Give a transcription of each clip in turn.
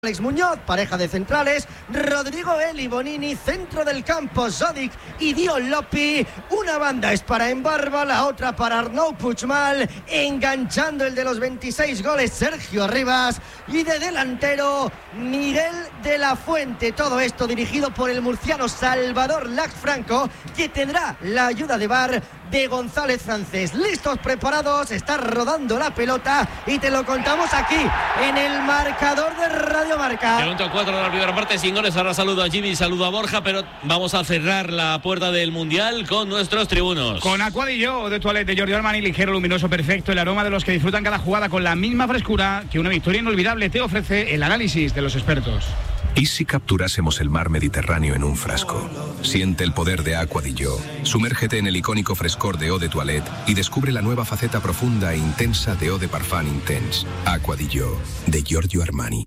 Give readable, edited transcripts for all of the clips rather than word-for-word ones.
Alex Muñoz, pareja de centrales, Rodrigo Eli Bonini, centro del campo, Zodic y Dion Lopi. Una banda es para Embarba, la otra para Arnau Puigmal, enganchando el de los 26 goles Sergio Rivas, y de delantero Miguel de la Fuente. Todo esto dirigido por el murciano Salvador Lacfranco, que tendrá la ayuda de VAR de González Francés. Listos, preparados, está rodando la pelota y te lo contamos aquí en el marcador de Radio Marca. Minuto 4 de la primera parte, sin goles. Ahora saludo a Jimmy, saludo a Borja, pero vamos a cerrar la puerta del Mundial con nuestros tribunos. Con Aquadillo de Toilette de Giorgio Armani, ligero, luminoso, perfecto, el aroma de los que disfrutan cada jugada con la misma frescura que una victoria inolvidable te ofrece el análisis de los expertos. ¿Y si capturásemos el mar Mediterráneo en un frasco? Siente el poder de Aquadillo. Sumérgete en el icónico frescor de Eau de Toilette y descubre la nueva faceta profunda e intensa de Eau de Parfum Intense. Aquadillo, de Giorgio Armani.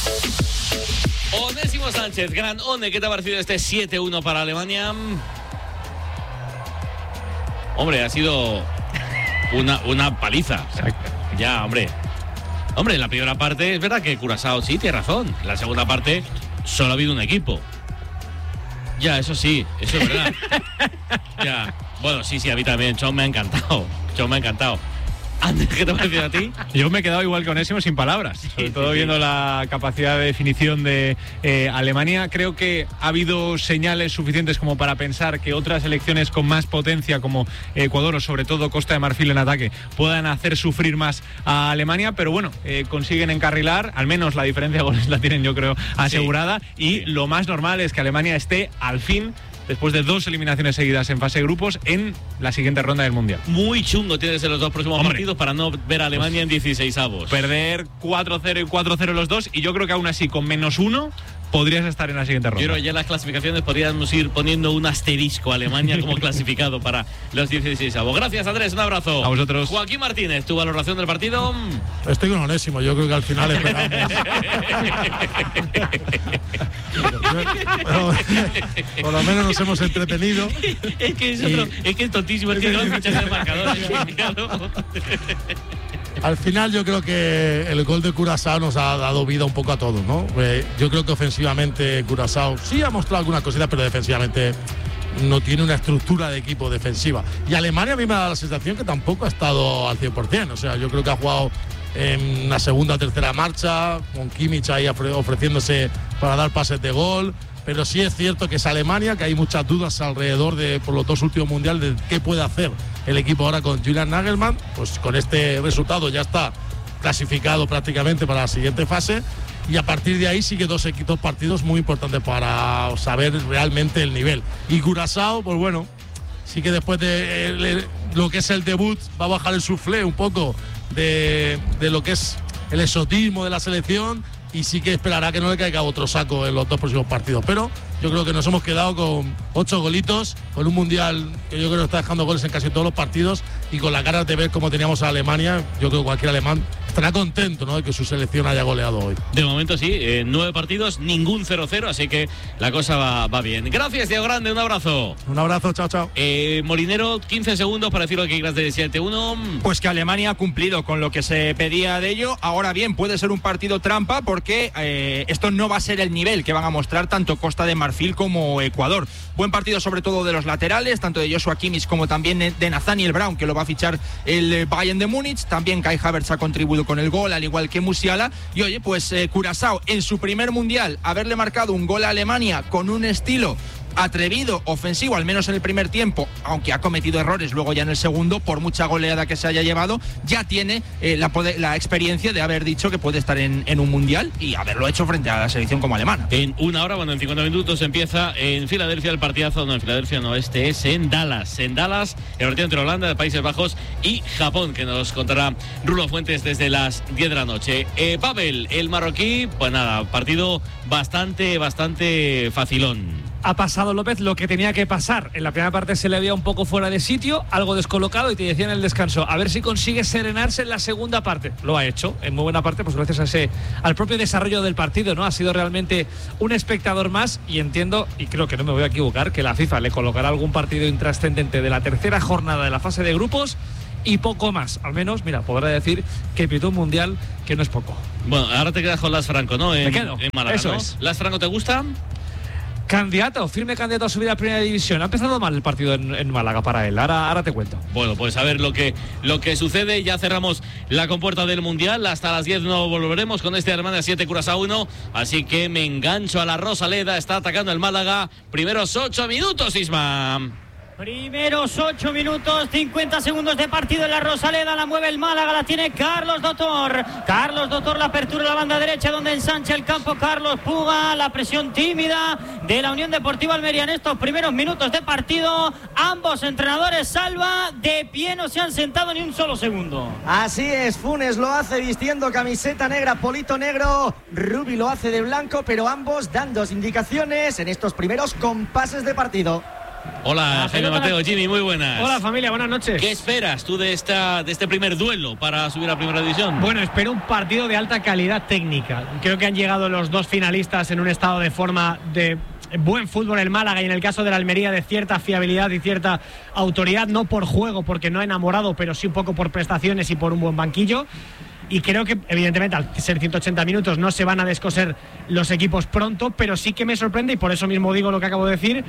Onésimo Sánchez, gran One, ¿qué te ha parecido este 7-1 para Alemania? Hombre, ha sido una paliza. Ya, hombre, en la primera parte es verdad que Curazao sí tiene razón. En la segunda parte solo ha habido un equipo. Ya, eso sí, eso es verdad. Ya, bueno, sí, a mí también. Chon me ha encantado. Andrés, ¿qué te ha parecido a ti? Yo me he quedado igual que Onésimo, sin palabras. Sobre todo viendo la capacidad de definición de Alemania. Creo que ha habido señales suficientes como para pensar que otras selecciones con más potencia, como Ecuador o sobre todo Costa de Marfil en ataque, puedan hacer sufrir más a Alemania. Pero bueno, consiguen encarrilar. Al menos la diferencia de goles la tienen, yo creo, asegurada. Y lo más normal es que Alemania esté, al fin, después de 2 eliminaciones seguidas en fase de grupos, en la siguiente ronda del Mundial. Muy chungo tiene que ser los dos próximos partidos para no ver a Alemania en 16avos. Perder 4-0 y 4-0 los dos, y yo creo que aún así con -1 podrías estar en la siguiente ronda. Yo creo que ya en las clasificaciones podríamos ir poniendo un asterisco a Alemania como clasificado para los 16avos. Gracias, Andrés, un abrazo. A vosotros. Joaquín Martínez, ¿tu valoración del partido? Estoy con Onésimo, yo creo que al final esperamos. Por lo menos nos hemos entretenido. Es que es tontísimo, es que no escuchas el marcador. Al final yo creo que el gol de Curazao nos ha dado vida un poco a todos, ¿no? Yo creo que ofensivamente Curazao sí ha mostrado algunas cositas, pero defensivamente no tiene una estructura de equipo defensiva. Y Alemania a mí me da la sensación que tampoco ha estado al 100%. O sea, yo creo que ha jugado en una segunda o tercera marcha, con Kimmich ahí ofreciéndose para dar pases de gol. Pero sí es cierto que es Alemania, que hay muchas dudas alrededor de, por los 2 últimos mundiales, de qué puede hacer el equipo ahora con Julian Nagelsmann. Pues con este resultado ya está clasificado prácticamente para la siguiente fase, y a partir de ahí sigue 2 partidos muy importantes para saber realmente el nivel. Y Curazao, pues bueno, sí que después de lo que es el debut va a bajar el soufflé un poco de lo que es el exotismo de la selección, y sí que esperará que no le caiga otro saco en los 2 próximos partidos. Pero yo creo que nos hemos quedado con 8 golitos, con un mundial que yo creo que está dejando goles en casi todos los partidos, y con las ganas de ver cómo teníamos a Alemania. Yo creo que cualquier alemán estará contento, ¿no?, de que su selección haya goleado hoy. De momento sí, 9 partidos, ningún 0-0, así que la cosa va bien. Gracias, Diego Grande, un abrazo. Un abrazo, chao. Molinero, 15 segundos para decir lo que quieras de 7-1. Pues que Alemania ha cumplido con lo que se pedía de ello. Ahora bien, puede ser un partido trampa, porque esto no va a ser el nivel que van a mostrar tanto Costa de Marfil como Ecuador. Buen partido sobre todo de los laterales, tanto de Joshua Kimmich como también de Nathaniel Brown, que lo va a fichar el Bayern de Múnich. También Kai Havertz ha contribuido con el gol, al igual que Musiala. Y oye, pues Curazao, en su primer mundial, haberle marcado un gol a Alemania con un estilo atrevido, ofensivo, al menos en el primer tiempo, aunque ha cometido errores luego ya en el segundo, por mucha goleada que se haya llevado, ya tiene la experiencia de haber dicho que puede estar en un mundial y haberlo hecho frente a la selección como alemana. En 1 hora, en 50 minutos empieza en Filadelfia el partidazo. No, en Filadelfia no, este es en Dallas, el partido entre Holanda, de Países Bajos, y Japón, que nos contará Rulo Fuentes desde las 10 de la noche. Pavel, el marroquí, pues nada, partido bastante facilón. Ha pasado López lo que tenía que pasar. En la primera parte se le veía un poco fuera de sitio, algo descolocado, y te decía en el descanso, a ver si consigue serenarse en la segunda parte. Lo ha hecho, en muy buena parte, pues gracias al propio desarrollo del partido, ¿no? Ha sido realmente un espectador más, y entiendo, y creo que no me voy a equivocar, que la FIFA le colocará algún partido intrascendente de la tercera jornada de la fase de grupos y poco más. Al menos, mira, podrá decir que pitó un mundial que no es poco. Bueno, ahora te quedas con Las Franco, ¿no? Me quedo. En Málaga, Eso ¿no? es. ¿Las Franco te gusta? Firme candidato a subir a Primera División. Ha empezado mal el partido en Málaga para él. Ahora te cuento. Bueno, pues a ver lo que sucede. Ya cerramos la compuerta del Mundial. Hasta las 10 no volveremos con este Alemania 7, Curazao 1. Así que me engancho a la Rosaleda. Está atacando el Málaga. Primeros 8 minutos, Isma. Primeros 8 minutos, 50 segundos de partido en la Rosaleda. La mueve el Málaga, la tiene Carlos Dotor. Carlos Dotor, la apertura a la banda derecha donde ensancha el campo Carlos Puga. La presión tímida de la Unión Deportiva Almería en estos primeros minutos de partido. Ambos entrenadores, Salva, de pie, no se han sentado ni un solo segundo. Así es, Funes lo hace vistiendo camiseta negra, polito negro. Rubi lo hace de blanco, pero ambos dando indicaciones en estos primeros compases de partido. Hola, Jaime Mateo, Jimmy, muy buenas. Hola familia, buenas noches. ¿Qué esperas tú de este primer duelo para subir a Primera División? Bueno, espero un partido de alta calidad técnica. Creo que han llegado los dos finalistas en un estado de forma de buen fútbol el Málaga y en el caso de la Almería de cierta fiabilidad y cierta autoridad, no por juego porque no ha enamorado, pero sí un poco por prestaciones y por un buen banquillo. Y creo que, evidentemente, al ser 180 minutos no se van a descoser los equipos pronto, pero sí que me sorprende, y por eso mismo digo lo que acabo de decir,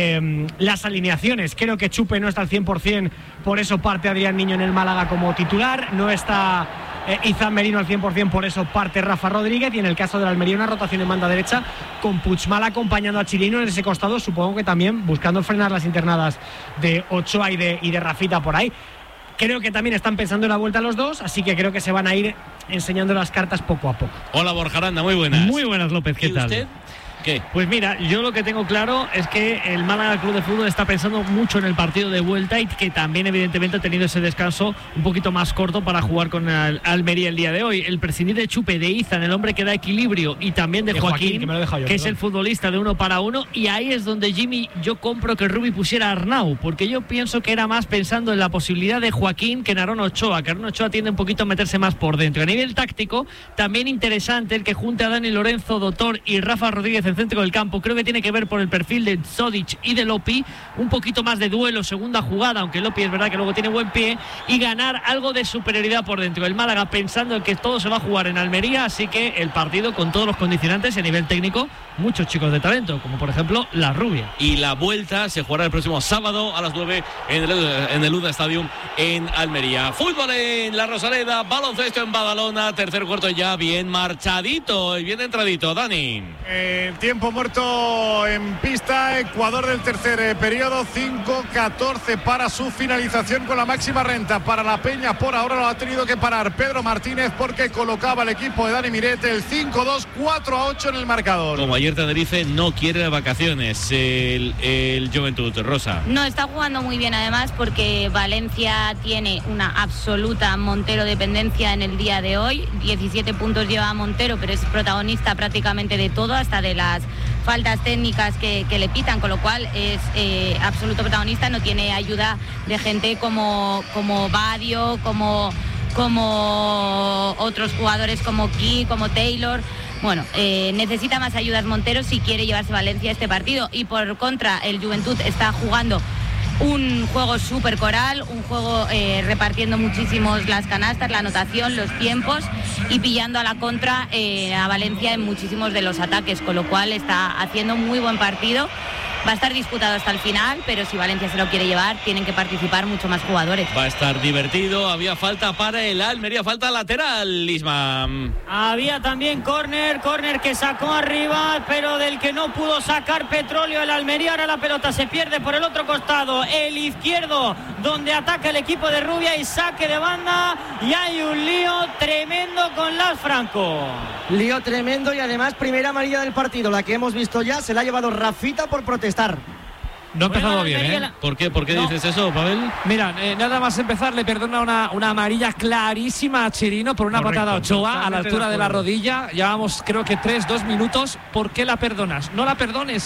las alineaciones. Creo que Chupe no está al 100%, por eso parte Adrián Niño en el Málaga como titular. No está Izan Merino al 100%, por eso parte Rafa Rodríguez. Y en el caso de la Almería, una rotación en banda derecha, con Puigmal acompañando a Chirino en ese costado, supongo que también buscando frenar las internadas de Ochoa y de Rafita por ahí. Creo que también están pensando en la vuelta los dos, así que creo que se van a ir enseñando las cartas poco a poco. Hola, Borja Aranda, muy buenas. Muy buenas, López, ¿qué tal? ¿Usted? ¿Qué? Pues mira, yo lo que tengo claro es que el Málaga Club de Fútbol está pensando mucho en el partido de vuelta y que también evidentemente ha tenido ese descanso un poquito más corto para jugar con el Almería el día de hoy. El prescindir de Chupe, de Izan, el hombre que da equilibrio, y también de Joaquín, que es el futbolista de 1 para 1, y ahí es donde Jimmy, yo compro que Rubi pusiera a Arnau, porque yo pienso que era más pensando en la posibilidad de Joaquín que en Aaron Ochoa, que Aaron Ochoa tiende un poquito a meterse más por dentro. A nivel táctico, también interesante el que junte a Dani Lorenzo, Dotor y Rafa Rodríguez en centro del campo. Creo que tiene que ver por el perfil de Zodic y de Lopi, un poquito más de duelo, segunda jugada, aunque Lopi es verdad que luego tiene buen pie, y ganar algo de superioridad por dentro. El Málaga pensando en que todo se va a jugar en Almería, así que el partido con todos los condicionantes a nivel técnico, muchos chicos de talento, como por ejemplo La Rubia. Y la vuelta se jugará el próximo sábado a las 9 en el UDA Stadium en Almería. Fútbol en la Rosaleda, baloncesto en Badalona, tercer cuarto ya bien marchadito y bien entradito. Dani. Tiempo muerto en pista, Ecuador del tercer periodo, 5-14 para su finalización con la máxima renta para la Peña. Por ahora lo ha tenido que parar Pedro Martínez porque colocaba el equipo de Dani Mirete el 5-2, 4-8 en el marcador. Como ayer Tenerife no quiere vacaciones el Juventud, Rosa. No, está jugando muy bien además porque Valencia tiene una absoluta Montero dependencia en el día de hoy. 17 puntos lleva Montero, pero es protagonista prácticamente de todo, hasta de las faltas técnicas que le pitan, con lo cual es absoluto protagonista. No tiene ayuda de gente como Badio, como otros jugadores como Ki, como Taylor. Bueno, necesita más ayudas Montero si quiere llevarse Valencia a este partido. Y por contra, el Juventud está jugando un juego súper coral, un juego repartiendo muchísimos las canastas, la anotación, los tiempos, y pillando a la contra a Valencia en muchísimos de los ataques, con lo cual está haciendo un muy buen partido. Va a estar disputado hasta el final, pero si Valencia se lo quiere llevar, tienen que participar mucho más jugadores. Va a estar divertido. Había falta para el Almería, falta lateral, Isma. Había también córner que sacó arriba, pero del que no pudo sacar Petróleo el Almería. Ahora la pelota se pierde por el otro costado, el izquierdo, donde ataca el equipo de Rubia, y saque de banda, y hay un lío tremendo con Las Franco. Lío tremendo, y además primera amarilla del partido, la que hemos visto ya, se la ha llevado Rafita por protestar. No ha empezado bien, ¿eh? ¿Por qué dices eso, Pavel? Mira, nada más empezar le perdona una amarilla clarísima a Chirino por una patada a Ochoa a la altura de la rodilla. Llevamos creo que 2 minutos. ¿Por qué la perdonas? No la perdones.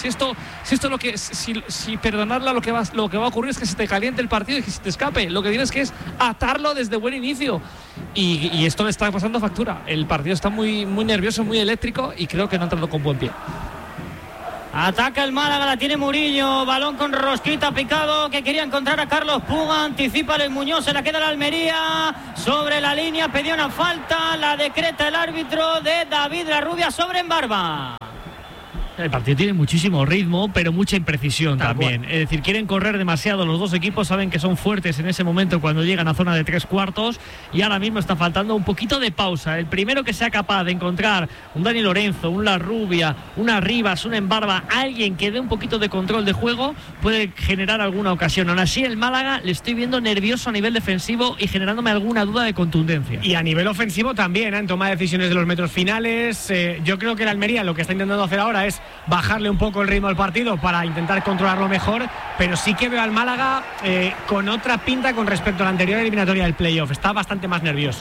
Si perdonarla lo que va a ocurrir es que se te caliente el partido y que se te escape. Lo que tienes que es atarlo desde buen inicio. Y esto le está pasando factura. El partido está muy, muy nervioso, muy eléctrico, y creo que no ha entrado con buen pie. Ataca el Málaga, la tiene Murillo, balón con Rosquita picado, que quería encontrar a Carlos Puga, anticipa el Muñoz, se la queda la Almería, sobre la línea, pedía una falta, la decreta el árbitro de David Larrubia sobre Embarba. El partido tiene muchísimo ritmo, pero mucha imprecisión también. Es decir, quieren correr demasiado los dos equipos, saben que son fuertes en ese momento cuando llegan a zona de 3/4 y ahora mismo está faltando un poquito de pausa. El primero que sea capaz de encontrar un Dani Lorenzo, un Larrubia, una Rivas, una Embarba, alguien que dé un poquito de control de juego, puede generar alguna ocasión. Aún así, el Málaga le estoy viendo nervioso a nivel defensivo y generándome alguna duda de contundencia. Y a nivel ofensivo también, en toma de decisiones de los metros finales. Yo creo que el Almería lo que está intentando hacer ahora es bajarle un poco el ritmo al partido para intentar controlarlo mejor, pero sí que veo al Málaga con otra pinta con respecto a la anterior eliminatoria del playoff. Está bastante más nervioso.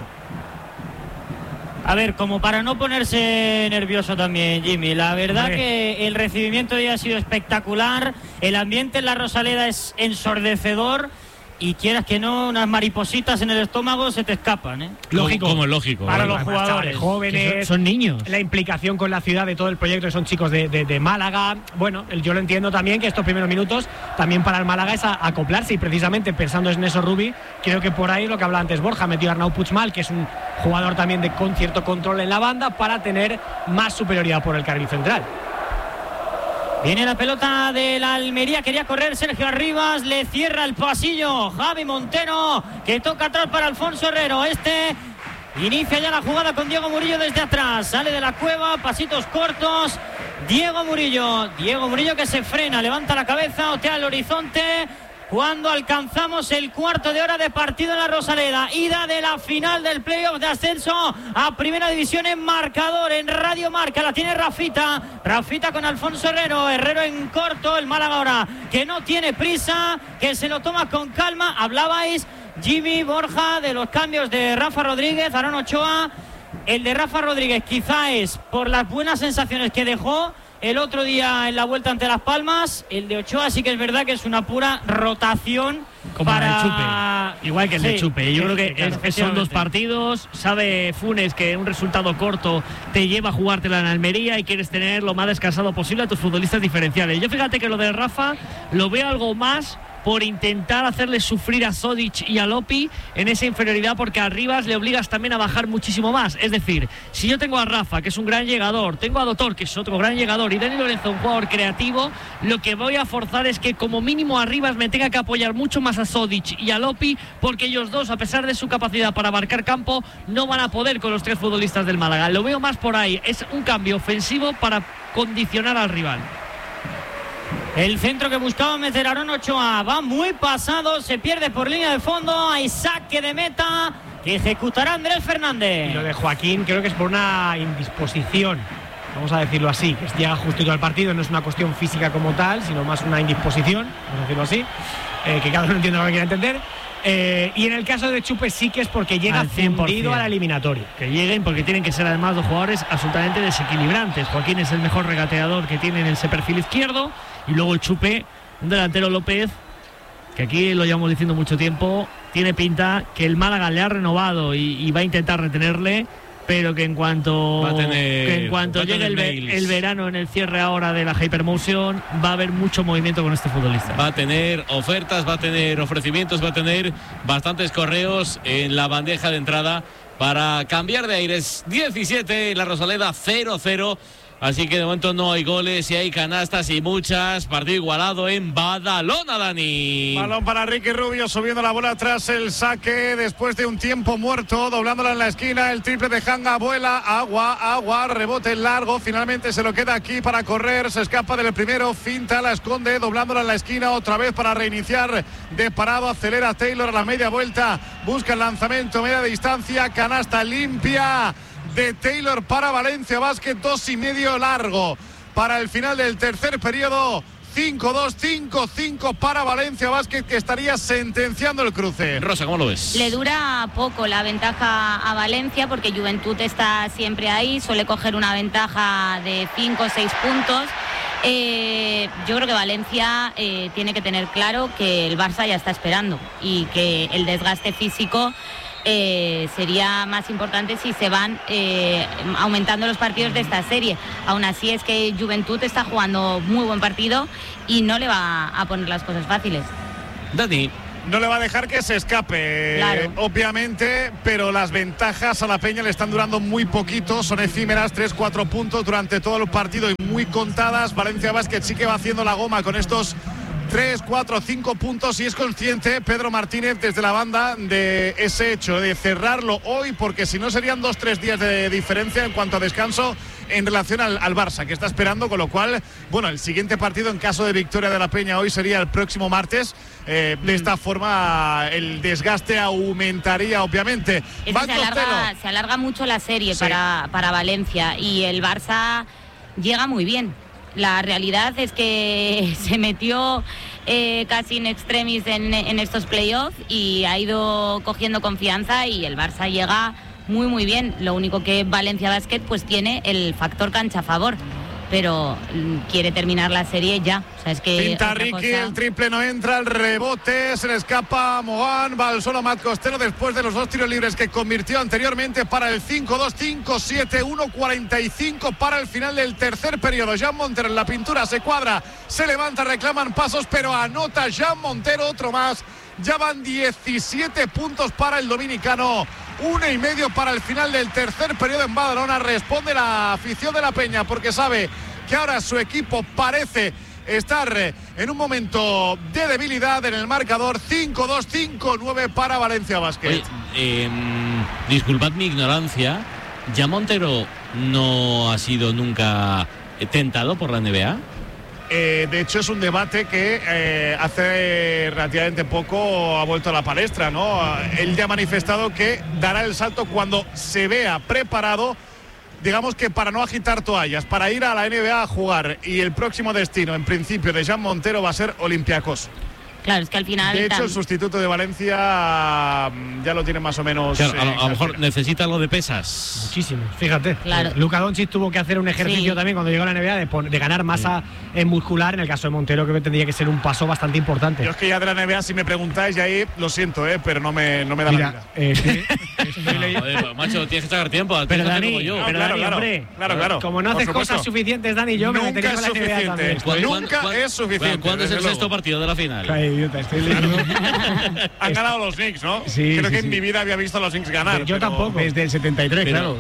A ver, como para no ponerse nervioso también, Jimmy, la verdad que el recibimiento ya ha sido espectacular, el ambiente en la Rosaleda es ensordecedor. Y quieras que no, unas maripositas en el estómago se te escapan, ¿eh? Lógico. Como es lógico. Para los jugadores jóvenes, son niños. La implicación con la ciudad de todo el proyecto, que son chicos de Málaga. Bueno, yo lo entiendo también, que estos primeros minutos también para el Málaga es acoplarse, y precisamente pensando en eso, Rubi, creo que por ahí lo que hablaba antes Borja, metió a Arnau Puigmal, que es un jugador también con cierto control en la banda, para tener más superioridad por el carril central. Viene la pelota de la Almería, quería correr Sergio Arribas, le cierra el pasillo Javi Montero, que toca atrás para Alfonso Herrero. Inicia ya la jugada con Diego Murillo desde atrás, sale de la cueva, pasitos cortos, Diego Murillo que se frena, levanta la cabeza, otea el horizonte. Cuando alcanzamos el cuarto de hora de partido en la Rosaleda, ida de la final del playoff de ascenso a Primera División en marcador, en Radio Marca, la tiene Rafita con Alfonso Herrero en corto, el Málaga ahora que no tiene prisa, que se lo toma con calma. Hablabais, Jimmy, Borja, de los cambios de Rafa Rodríguez, Aarón Ochoa. El de Rafa Rodríguez quizá es por las buenas sensaciones que dejó el otro día en la vuelta ante Las Palmas. El de Ochoa sí que es verdad que es una pura rotación. Como para el Chupe, igual que el de Chupe. Yo creo que son dos partidos. Sabe Funes que un resultado corto te lleva a jugártela en Almería y quieres tener lo más descansado posible a tus futbolistas diferenciales. Yo fíjate que lo de Rafa lo veo algo más por intentar hacerle sufrir a Zodic y a Lopi en esa inferioridad, porque a Rivas le obligas también a bajar muchísimo más. Es decir, si yo tengo a Rafa, que es un gran llegador, tengo a Dotor, que es otro gran llegador, y Dani Lorenzo, un jugador creativo, lo que voy a forzar es que como mínimo a Rivas me tenga que apoyar mucho más a Zodic y a Lopi, porque ellos dos, a pesar de su capacidad para abarcar campo, no van a poder con los tres futbolistas del Málaga. Lo veo más por ahí, es un cambio ofensivo para condicionar al rival. El centro que buscaba meter Aarón Ochoa va muy pasado, se pierde por línea de fondo, hay saque de meta que ejecutará Andrés Fernández. Y lo de Joaquín creo que es por una indisposición, vamos a decirlo así, que llega justito al partido, no es una cuestión física como tal, sino más una indisposición, vamos a decirlo así, que cada uno entiende lo que quiera entender. Y en el caso de Chupe sí que es porque llega fundido a la eliminatoria. Que lleguen, porque tienen que ser además dos jugadores absolutamente desequilibrantes. Joaquín es el mejor regateador que tiene en ese perfil izquierdo, y luego el Chupe, un delantero López, que aquí lo llevamos diciendo mucho tiempo, tiene pinta que el Málaga le ha renovado y va a intentar retenerle, pero que en cuanto llegue el verano, en el cierre ahora de la Hypermotion, va a haber mucho movimiento con este futbolista. Va a tener ofertas, va a tener ofrecimientos, va a tener bastantes correos en la bandeja de entrada para cambiar de aires. 17, la Rosaleda 0-0. Así que de momento no hay goles, y hay canastas y muchas. Partido igualado en Badalona, Dani. Balón para Ricky Rubio, subiendo la bola tras el saque después de un tiempo muerto, doblándola en la esquina. El triple de Hanga, vuela, agua, rebote largo. Finalmente se lo queda aquí para correr. Se escapa del primero, finta, la esconde, doblándola en la esquina otra vez para reiniciar de parado. Acelera Taylor a la media vuelta, busca el lanzamiento, media distancia, canasta limpia de Taylor para Valencia Basket, 2,5 largo para el final del tercer periodo. 5-2, 5-5 para Valencia Basket, que estaría sentenciando el cruce. Rosa, ¿cómo lo ves? Le dura poco la ventaja a Valencia, porque Juventud está siempre ahí, suele coger una ventaja de 5 o 6 puntos. Yo creo que Valencia tiene que tener claro que el Barça ya está esperando, y que el desgaste físico sería más importante si se van aumentando los partidos de esta serie. Aún así es que Juventud está jugando muy buen partido y no le va a poner las cosas fáciles. Dani. No le va a dejar que se escape, claro, obviamente, pero las ventajas a la Peña le están durando muy poquito, son efímeras, 3-4 puntos durante todo el partido y muy contadas. Valencia Basket sí que va haciendo la goma con estos 3, 4, 5 puntos y es consciente Pedro Martínez desde la banda de ese hecho, de cerrarlo hoy, porque si no serían 2-3 días de diferencia en cuanto a descanso en relación al Barça, que está esperando, con lo cual, bueno, el siguiente partido en caso de victoria de la Peña hoy sería el próximo martes. De esta forma el desgaste aumentaría, obviamente. Se alarga mucho la serie, sí, para Valencia, y el Barça llega muy bien. La realidad es que se metió casi in extremis en estos playoffs y ha ido cogiendo confianza y el Barça llega muy bien. Lo único que Valencia Basket pues tiene el factor cancha a favor, pero quiere terminar la serie ya. O sea, es que pinta Ricky, el triple no entra, el rebote, se le escapa a Mogán, va al solo Matt Costello después de los 2 tiros libres que convirtió anteriormente para el 5-2, 5-7, 1-45 para el final del tercer periodo. Jean Montero en la pintura, se cuadra, se levanta, reclaman pasos, pero anota Jean Montero otro más. Ya van 17 puntos para el dominicano, 1,5 para el final del tercer periodo en Badalona. Responde la afición de la Peña porque sabe que ahora su equipo parece estar en un momento de debilidad en el marcador. 5-2, 5-9 para Valencia Basket. Oye, disculpad mi ignorancia, ¿ya Montero no ha sido nunca tentado por la NBA? De hecho es un debate que hace relativamente poco ha vuelto a la palestra, ¿no? Él ya ha manifestado que dará el salto cuando se vea preparado, digamos que para no agitar toallas, para ir a la NBA a jugar, y el próximo destino en principio de Jean Montero va a ser Olympiacos. Claro, es que al final... De hecho, el sustituto de Valencia ya lo tiene más o menos... Claro, a lo mejor necesita algo de pesas. Muchísimo, fíjate. Claro. Luka Doncic tuvo que hacer un ejercicio también cuando llegó a la NBA de ganar masa muscular. En el caso de Montero creo que tendría que ser un paso bastante importante. Yo es que ya de la NBA, si me preguntáis, ya ahí lo siento, pero no me da Mira, la vida. Joder, macho, tienes que sacar tiempo. Pero Dani, como yo. Claro. Como no haces cosas suficientes, Dani, yo me metería con la NBA también. Nunca es suficiente. ¿Cuándo es el sexto partido de la final? Ay, idiota, estoy leyendo. Han ganado los Knicks, ¿no? Sí, creo que en mi vida había visto a los Knicks ganar. Yo tampoco. Desde el 73, claro.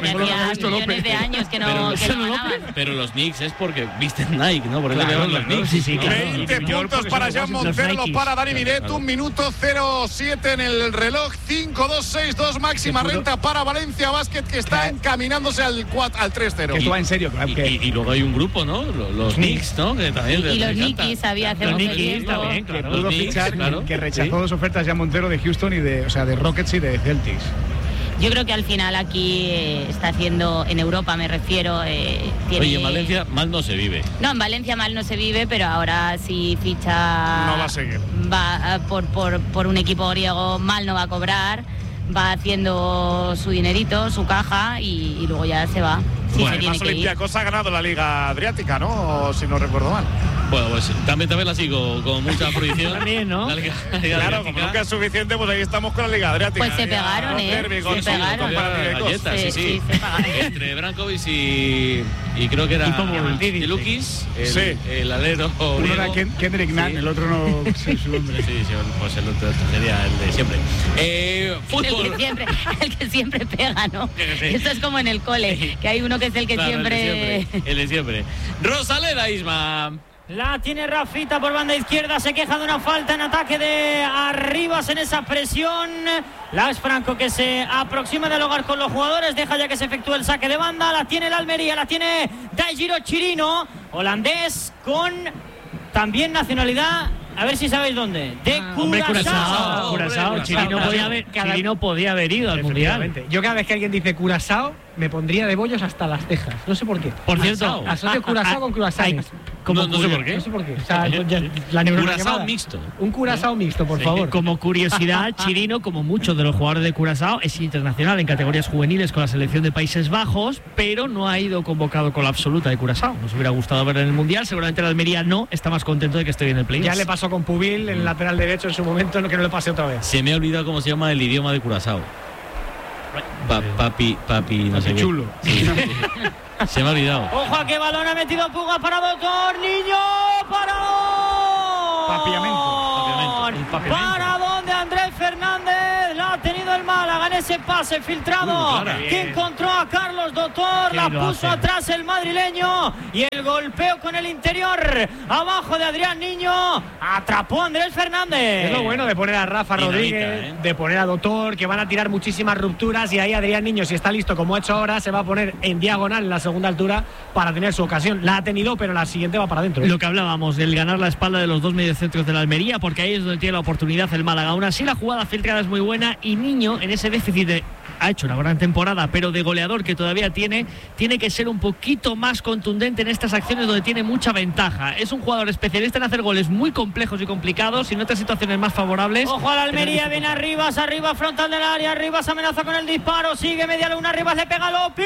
Millones de años que no ganaban. Pero los Knicks es porque visten Nike, ¿no? Por eso Claro, los Knicks. sí, claro. 20 puntos para Jean Montero, para Dani Miret, 1 minuto 07 en el reloj, 5-2, 6-2, máxima renta para Valencia Basket, que está encaminándose al 3-0. Esto va en serio, claro. Y luego hay un grupo, ¿no? Los Knicks, ¿no? Que también y los Knicks había hace mucho tiempo. También, Que claro. pudo Los fichar, Knicks, claro. que rechazó 2 ofertas ya Montero de Houston y de Rockets y de Celtics. Yo creo que al final aquí está haciendo, en Europa me refiero, tiene... Oye, en Valencia mal no se vive. No, en Valencia mal no se vive, pero ahora si ficha... No va a seguir. Va por un equipo griego, mal no va a cobrar, va haciendo su dinerito, su caja y luego ya se va. Sí, Bueno, se tiene además que ir. Olympiacos ha ganado la Liga Adriática, ¿no? O si no recuerdo mal. Bueno, pues también la sigo con mucha fruición. También, ¿no? La Liga Claro, Adriática. como nunca es suficiente, pues ahí estamos con la Liga Adriática. Pues se pegaron, Derby, se pegaron. Galletas, sí. se pagaron. Entre Brankovic y creo que era Lukis, el alero. Uno era griego. Kendrick Nunn, el otro no sé su nombre. Sí, pues el otro sería el de siempre. Fútbol. El que siempre pega, ¿no? Esto es como en el cole, que hay uno que es el que Claro, siempre... El de siempre. Rosaleda, Isma. La tiene Rafita por banda izquierda, se queja de una falta en ataque de Arribas en esa presión. Lax Franco que se aproxima a dialogar con los jugadores, deja ya que se efectúe el saque de banda. La tiene el Almería, la tiene Daijiro Chirino, holandés con también nacionalidad. A ver si sabéis dónde. De Curazao. Curazao. Chirino podía haber ido al Mundial. Yo cada vez que alguien dice Curazao me pondría de bollos hasta las cejas. No sé por qué. Por cierto, asocio Curazao con cruasanes. No sé por qué. No sé por qué. O sea, la neurona Curazao quemada. mixto. Un Curazao mixto, por favor. Como curiosidad, Chirino, como muchos de los jugadores de Curazao, es internacional en categorías juveniles con la selección de Países Bajos, pero no ha ido convocado con la absoluta de Curazao. Nos hubiera gustado ver en el Mundial, seguramente la Almería no, está más contento de que esté en el play. Ya le pasó con Pubil, el lateral derecho en su momento, que no le pase otra vez. Se me ha olvidado cómo se llama el idioma de Curazao. Papi, no sé qué. Chulo. Sí. Se me ha olvidado. Ojo a qué balón ha metido Puga para Doctor. Niño, parado. Papiamento. Paradón de Andrés Fernández. La ha tenido el Málaga en ese pase filtrado. Que encontró a Carlos Doctor. La puso atrás el madrileño. Y el golpeo con el interior. Abajo de Adrián Niño. Atrapó a Andrés Fernández. Es lo bueno de poner a Rafa Rodríguez, de poner a Doctor, que van a tirar muchísimas rupturas. Y ahí Adrián Niño, si está listo como ha hecho ahora, se va a poner en diagonal en la segunda altura para tener su ocasión. La ha tenido, pero la siguiente va para adentro. Lo que hablábamos, del ganar la espalda de los dos mediocentros de la Almería, porque ahí es donde tiene la oportunidad el Málaga. Aún así, la jugada filtrada es muy buena y Niño, en ese déficit ha hecho una gran temporada, pero de goleador que todavía tiene que ser un poquito más contundente en estas acciones donde tiene mucha ventaja. Es un jugador especialista en hacer goles muy complejos y complicados y en otras situaciones más favorables. Ojo a la Almería, viene arriba frontal del área, Arribas amenaza con el disparo, sigue media luna, Arribas le pega a Lopi,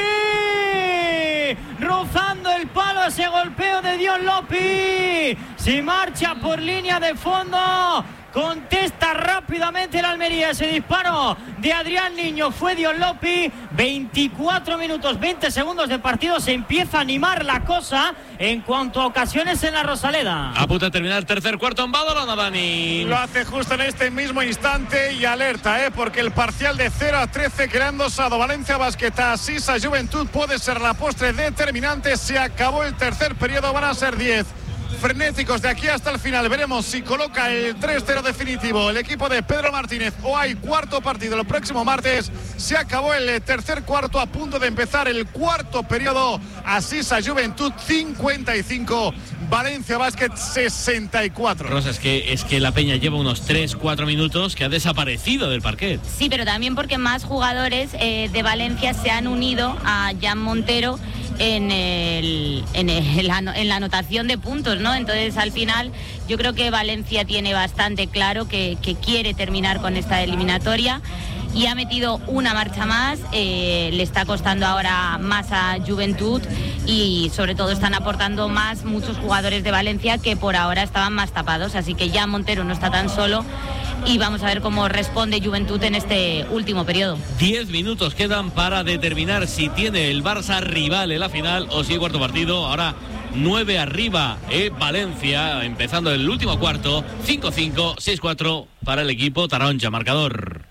rozando el palo, ese golpeo de Dion Lopi, se marcha por línea de fondo. Contesta rápidamente el Almería. Ese disparo de Adrián Niño fue Dion Lopi. 24 minutos, 20 segundos de partido. Se empieza a animar la cosa en cuanto a ocasiones en la Rosaleda. A punto de terminar el tercer cuarto en Badalona, Dani. Lo hace justo en este mismo instante y alerta, porque el parcial de 0-13 que le han dosado Valencia Basket a Sisa Juventud puede ser la postre determinante. Se acabó el tercer periodo, van a ser 10. Frenéticos de aquí hasta el final. Veremos si coloca el 3-0 definitivo el equipo de Pedro Martínez o hay cuarto partido el próximo martes. Se acabó el tercer cuarto, a punto de empezar el cuarto periodo. Asisa Juventud 55, Valencia Basket 64. Rosa, es que la Peña lleva unos 3-4 minutos que ha desaparecido del parquet. Sí, pero también porque más jugadores de Valencia se han unido a Jan Montero en la anotación de puntos, ¿no? Entonces, al final, yo creo que Valencia tiene bastante claro que quiere terminar con esta eliminatoria y ha metido una marcha más. Le está costando ahora más a Juventud y sobre todo están aportando más muchos jugadores de Valencia que por ahora estaban más tapados, así que ya Montero no está tan solo y vamos a ver cómo responde Juventud en este último periodo. 10 minutos quedan para determinar si tiene el Barça rival en la final o si el cuarto partido. Ahora 9 arriba Valencia, empezando el último cuarto. 5-5, 6-4 para el equipo Taronja. Marcador.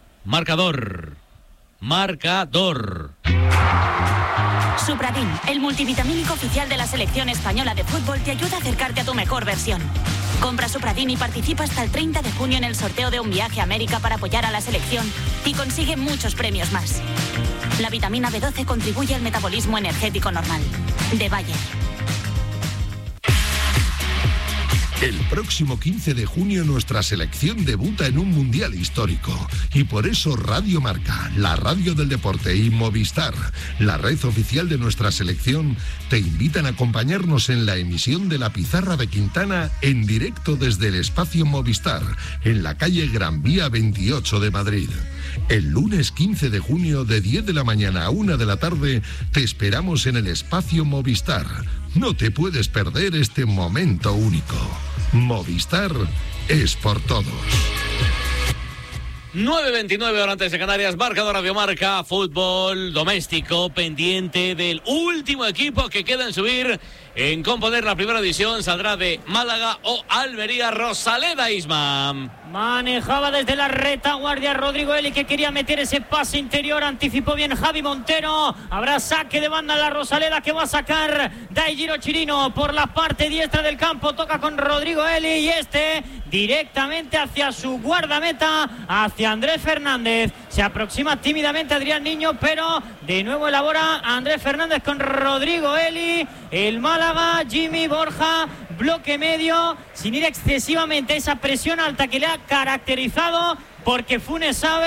Supradin, el multivitamínico oficial de la selección española de fútbol, te ayuda a acercarte a tu mejor versión. Compra Supradin y participa hasta el 30 de junio en el sorteo de un viaje a América para apoyar a la selección y consigue muchos premios más. La vitamina B12 contribuye al metabolismo energético normal. De Bayer. El próximo 15 de junio nuestra selección debuta en un mundial histórico y por eso Radio Marca, la radio del deporte, y Movistar, la red oficial de nuestra selección, te invitan a acompañarnos en la emisión de La Pizarra de Quintana en directo desde el espacio Movistar, en la calle Gran Vía 28 de Madrid. El lunes 15 de junio de 10 de la mañana a 1 de la tarde te esperamos en el espacio Movistar. No te puedes perder este momento único. Movistar es por todos. 9:29 horas antes de Canarias. Marcador Radio Marca. Fútbol doméstico pendiente del último equipo que queda en subir, en componer la primera división. Saldrá de Málaga o Almería. Rosaleda, Isma. Manejaba desde la retaguardia Rodrigo Eli, que quería meter ese pase interior. Anticipó bien Javi Montero. Habrá saque de banda en la Rosaleda que va a sacar Daigiro Chirino por la parte diestra del campo. Toca con Rodrigo Eli y directamente hacia su guardameta, hacia Andrés Fernández. Se aproxima tímidamente Adrián Niño, pero de nuevo elabora Andrés Fernández con Rodrigo Eli. El Málaga, Jimmy Borja, bloque medio, sin ir excesivamente a esa presión alta que le ha caracterizado, porque Funes sabe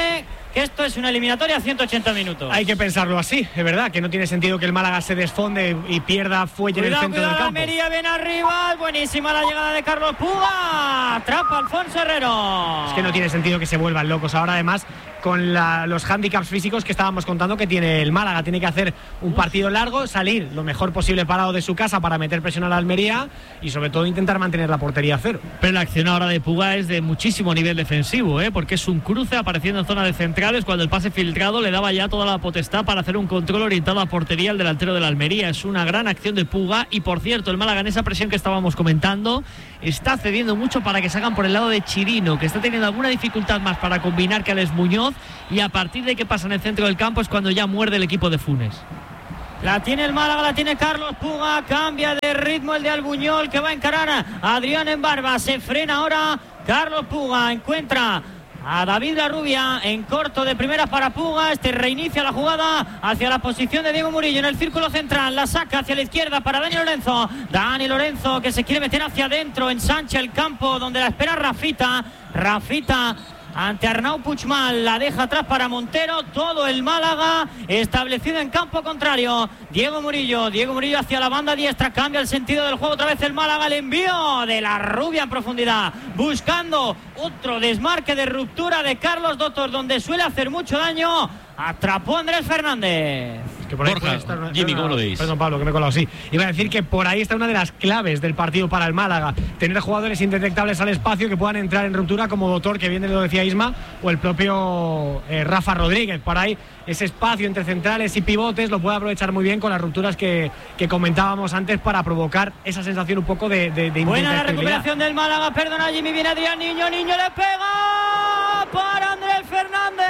que esto es una eliminatoria a 180 minutos. Hay que pensarlo así, es verdad, que no tiene sentido que el Málaga se desfonde y pierda fuelle en el centro del campo. Almería viene arriba, buenísima la llegada de Carlos Puga, atrapa Alfonso Herrero. Es que no tiene sentido que se vuelvan locos ahora, además con los hándicaps físicos que estábamos contando que tiene el Málaga. Tiene que hacer un partido largo, salir lo mejor posible parado de su casa para meter presión a la Almería y sobre todo intentar mantener la portería a cero. Pero la acción ahora de Puga es de muchísimo nivel defensivo, porque es un cruce apareciendo en zona de centrales cuando el pase filtrado le daba ya toda la potestad para hacer un control orientado a portería al delantero de la Almería. Es una gran acción de Puga y por cierto el Málaga en esa presión que estábamos comentando está cediendo mucho para que salgan por el lado de Chirino, que está teniendo alguna dificultad más para combinar que Alex Muñoz, y a partir de que pasa en el centro del campo es cuando ya muerde el equipo de Funes. La tiene el Málaga, la tiene Carlos Puga, cambia de ritmo el de Albuñol que va a encarar a Adrián en Barba, se frena ahora Carlos Puga, encuentra a David Larrubia en corto de primera para Puga, este reinicia la jugada hacia la posición de Diego Murillo en el círculo central, la saca hacia la izquierda para Dani Lorenzo que se quiere meter hacia adentro, ensancha el campo donde la espera Rafita ante Arnau Puigmal, la deja atrás para Montero, todo el Málaga establecido en campo contrario. Diego Murillo hacia la banda diestra, cambia el sentido del juego otra vez el Málaga, el envío de Larrubia en profundidad, buscando otro desmarque de ruptura de Carlos Dotor, donde suele hacer mucho daño, atrapó Andrés Fernández. Que por ahí Borja, Jimmy, ¿cómo lo veis? Perdón, Pablo, que me he colado, sí. Iba a decir que por ahí está una de las claves del partido para el Málaga. Tener jugadores indetectables al espacio que puedan entrar en ruptura como Dotor, que bien lo decía Isma, o el propio Rafa Rodríguez. Por ahí ese espacio entre centrales y pivotes lo puede aprovechar muy bien con las rupturas que comentábamos antes para provocar esa sensación un poco de buena la recuperación del Málaga, perdona Jimmy, viene Adrián Niño le pega para Andrés Fernández.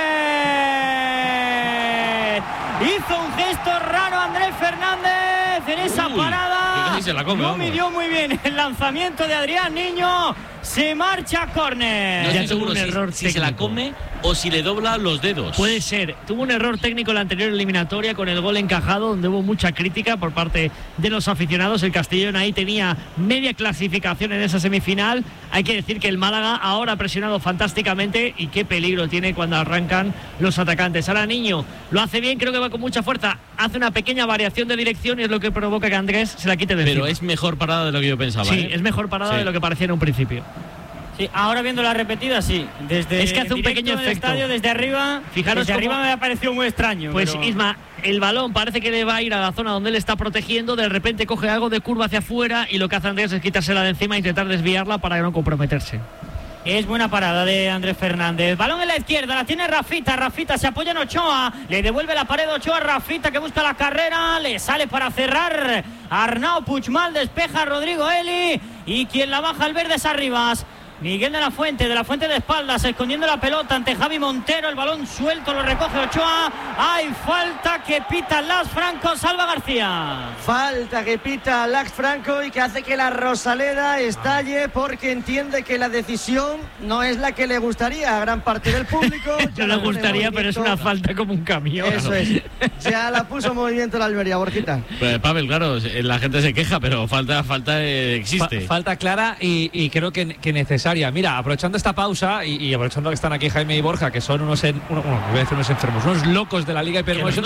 Hizo un gesto raro Andrés Fernández en esa parada. Se la come, no midió muy bien el lanzamiento de Adrián Niño. Se marcha a córner. No estoy seguro si se la come o si le dobla los dedos. Puede ser. Tuvo un error técnico en la anterior eliminatoria con el gol encajado, donde hubo mucha crítica por parte de los aficionados. El Castellón ahí tenía media clasificación en esa semifinal. Hay que decir que el Málaga ahora ha presionado fantásticamente y qué peligro tiene cuando arrancan los atacantes. Ahora Niño lo hace bien, creo que va con mucha fuerza. Hace una pequeña variación de dirección y es lo que provoca que Andrés se la quite de encima. Pero es mejor parada de lo que yo pensaba. Sí, es mejor parada de lo que parecía en un principio. Sí, ahora viendo la repetida, sí. Es que hace un pequeño efecto. Estadio, desde arriba, fijaros, arriba me ha parecido muy extraño. Pues pero... Isma, el balón parece que le va a ir a la zona donde él está protegiendo, de repente coge algo de curva hacia afuera y lo que hace Andrés es quitársela de encima e intentar desviarla para no comprometerse. Es buena parada de Andrés Fernández. Balón en la izquierda, la tiene Rafita se apoya en Ochoa, le devuelve la pared Ochoa, Rafita que busca la carrera, le sale para cerrar Arnau Puigmal, despeja a Rodrigo Eli y quien la baja al verde es Arribas. Miguel de la Fuente de espaldas, escondiendo la pelota ante Javi Montero, el balón suelto, lo recoge Ochoa, hay falta que pita Lax Franco, Salva García. Falta que pita Lax Franco y que hace que la Rosaleda estalle porque entiende que la decisión no es la que le gustaría a gran parte del público. No le gustaría, pero es una falta como un camión. Eso es, ya la puso en movimiento la Almería, Borjita. Pues, Pavel, claro, la gente se queja, pero falta existe. Falta clara y creo que necesaria. Mira, aprovechando esta pausa y aprovechando que están aquí Jaime y Borja, que son unos enfermos, unos locos de la Liga Hipermotion.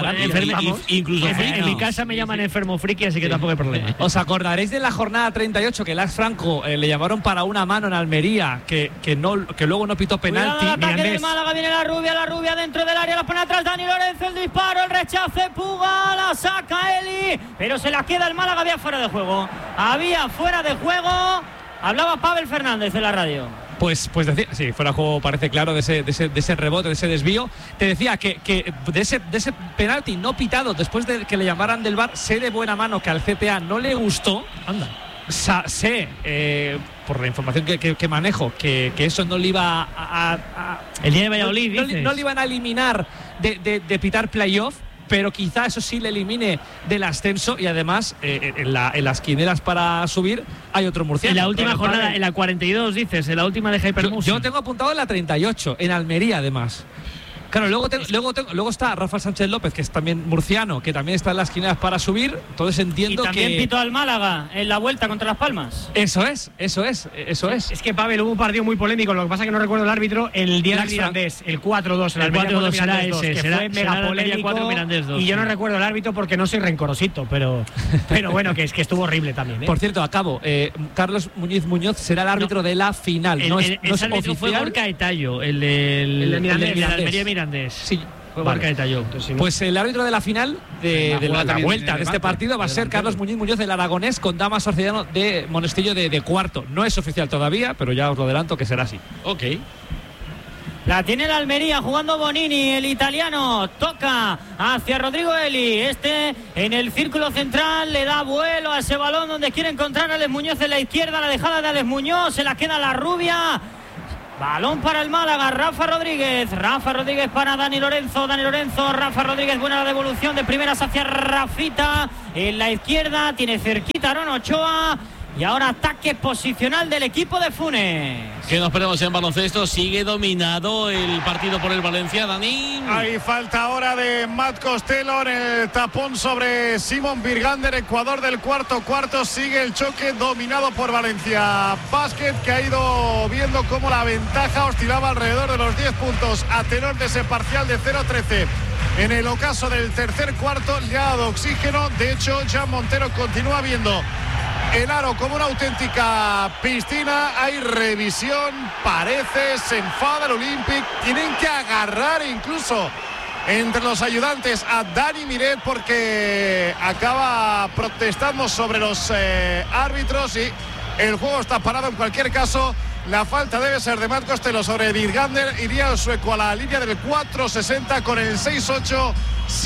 Incluso en mi casa me llaman enfermo friki, así que tampoco hay problema. ¿Os acordaréis de la jornada 38 que Lax Franco le llamaron para una mano en Almería, que luego no pitó penalti? Cuidado, ataque del Málaga, viene la rubia dentro del área, la pone atrás Dani Lorenzo, el disparo, el rechace, Puga, la saca Eli, pero se la queda el Málaga, había fuera de juego. Hablaba Pavel Fernández en la radio. Pues decía, sí, fuera de juego parece claro de ese rebote, de ese desvío. Te decía que de ese penalti no pitado después de que le llamaran del VAR, sé de buena mano que al CTA no le gustó. Anda. Sé, por la información que manejo, que eso no le iba el día de Valladolid, no le iban a eliminar de pitar playoff, pero quizá eso sí le elimine del ascenso y además en las quinelas para subir hay otro murciano. En la última jornada, en la 42 dices, en la última de Hypermotion. Yo tengo apuntado en la 38, en Almería además. Claro, luego está Rafa Sánchez López, que es también murciano, que también está en las quinielas para subir. Entonces entiendo y también que pitó al Málaga en la vuelta contra Las Palmas. Eso es. Es que, Pavel, hubo un partido muy polémico, lo que pasa es que no recuerdo el árbitro, el día del Mirandés, el 4-2. El 4-2 será ese, fue mega polémico. Y yo no recuerdo el árbitro porque no soy rencorosito, pero bueno, que es que estuvo horrible también. Por cierto, acabo. Carlos Muñoz será el árbitro de la final. No es árbitro oficial. Fue Gorka de Tallo, el del Mirandés. Sí. Vale. Pues el árbitro de la final de la vuelta de este partido va a ser Carlos Muñoz del Aragonés, con Damas Orcellano de Monestillo de cuarto. No es oficial todavía, pero ya os lo adelanto que será así. Ok. La tiene el Almería jugando Bonini, el italiano. Toca hacia Rodrigo Eli. En el círculo central le da vuelo a ese balón donde quiere encontrar a Alex Muñoz en la izquierda. La dejada de Alex Muñoz, se la queda la rubia. Balón para el Málaga, Rafa Rodríguez para Dani Lorenzo, Rafa Rodríguez, buena la devolución de primeras hacia Rafita, en la izquierda, tiene cerquita Aaron Ochoa, y ahora ataque posicional del equipo de Funes. Que nos ponemos en baloncesto, sigue dominado el partido por el Valencia, Dani. Hay falta ahora de Matt Costello en el tapón sobre Simon Birgander, Ecuador del cuarto, sigue el choque dominado por Valencia Basket, que ha ido viendo cómo la ventaja oscilaba alrededor de los 10 puntos a tenor de ese parcial de 0-13. En el ocaso del tercer cuarto le ha dado oxígeno, de hecho Jan Montero continúa viendo el aro como una auténtica piscina. Hay revisión, parece, se enfada el Olympic, tienen que agarrar incluso entre los ayudantes a Dani Miret porque acaba protestando sobre los árbitros y el juego está parado. En cualquier caso, la falta debe ser de Matt Costello sobre Birgander. Iría el sueco a la línea del 4-60 con el 6-8,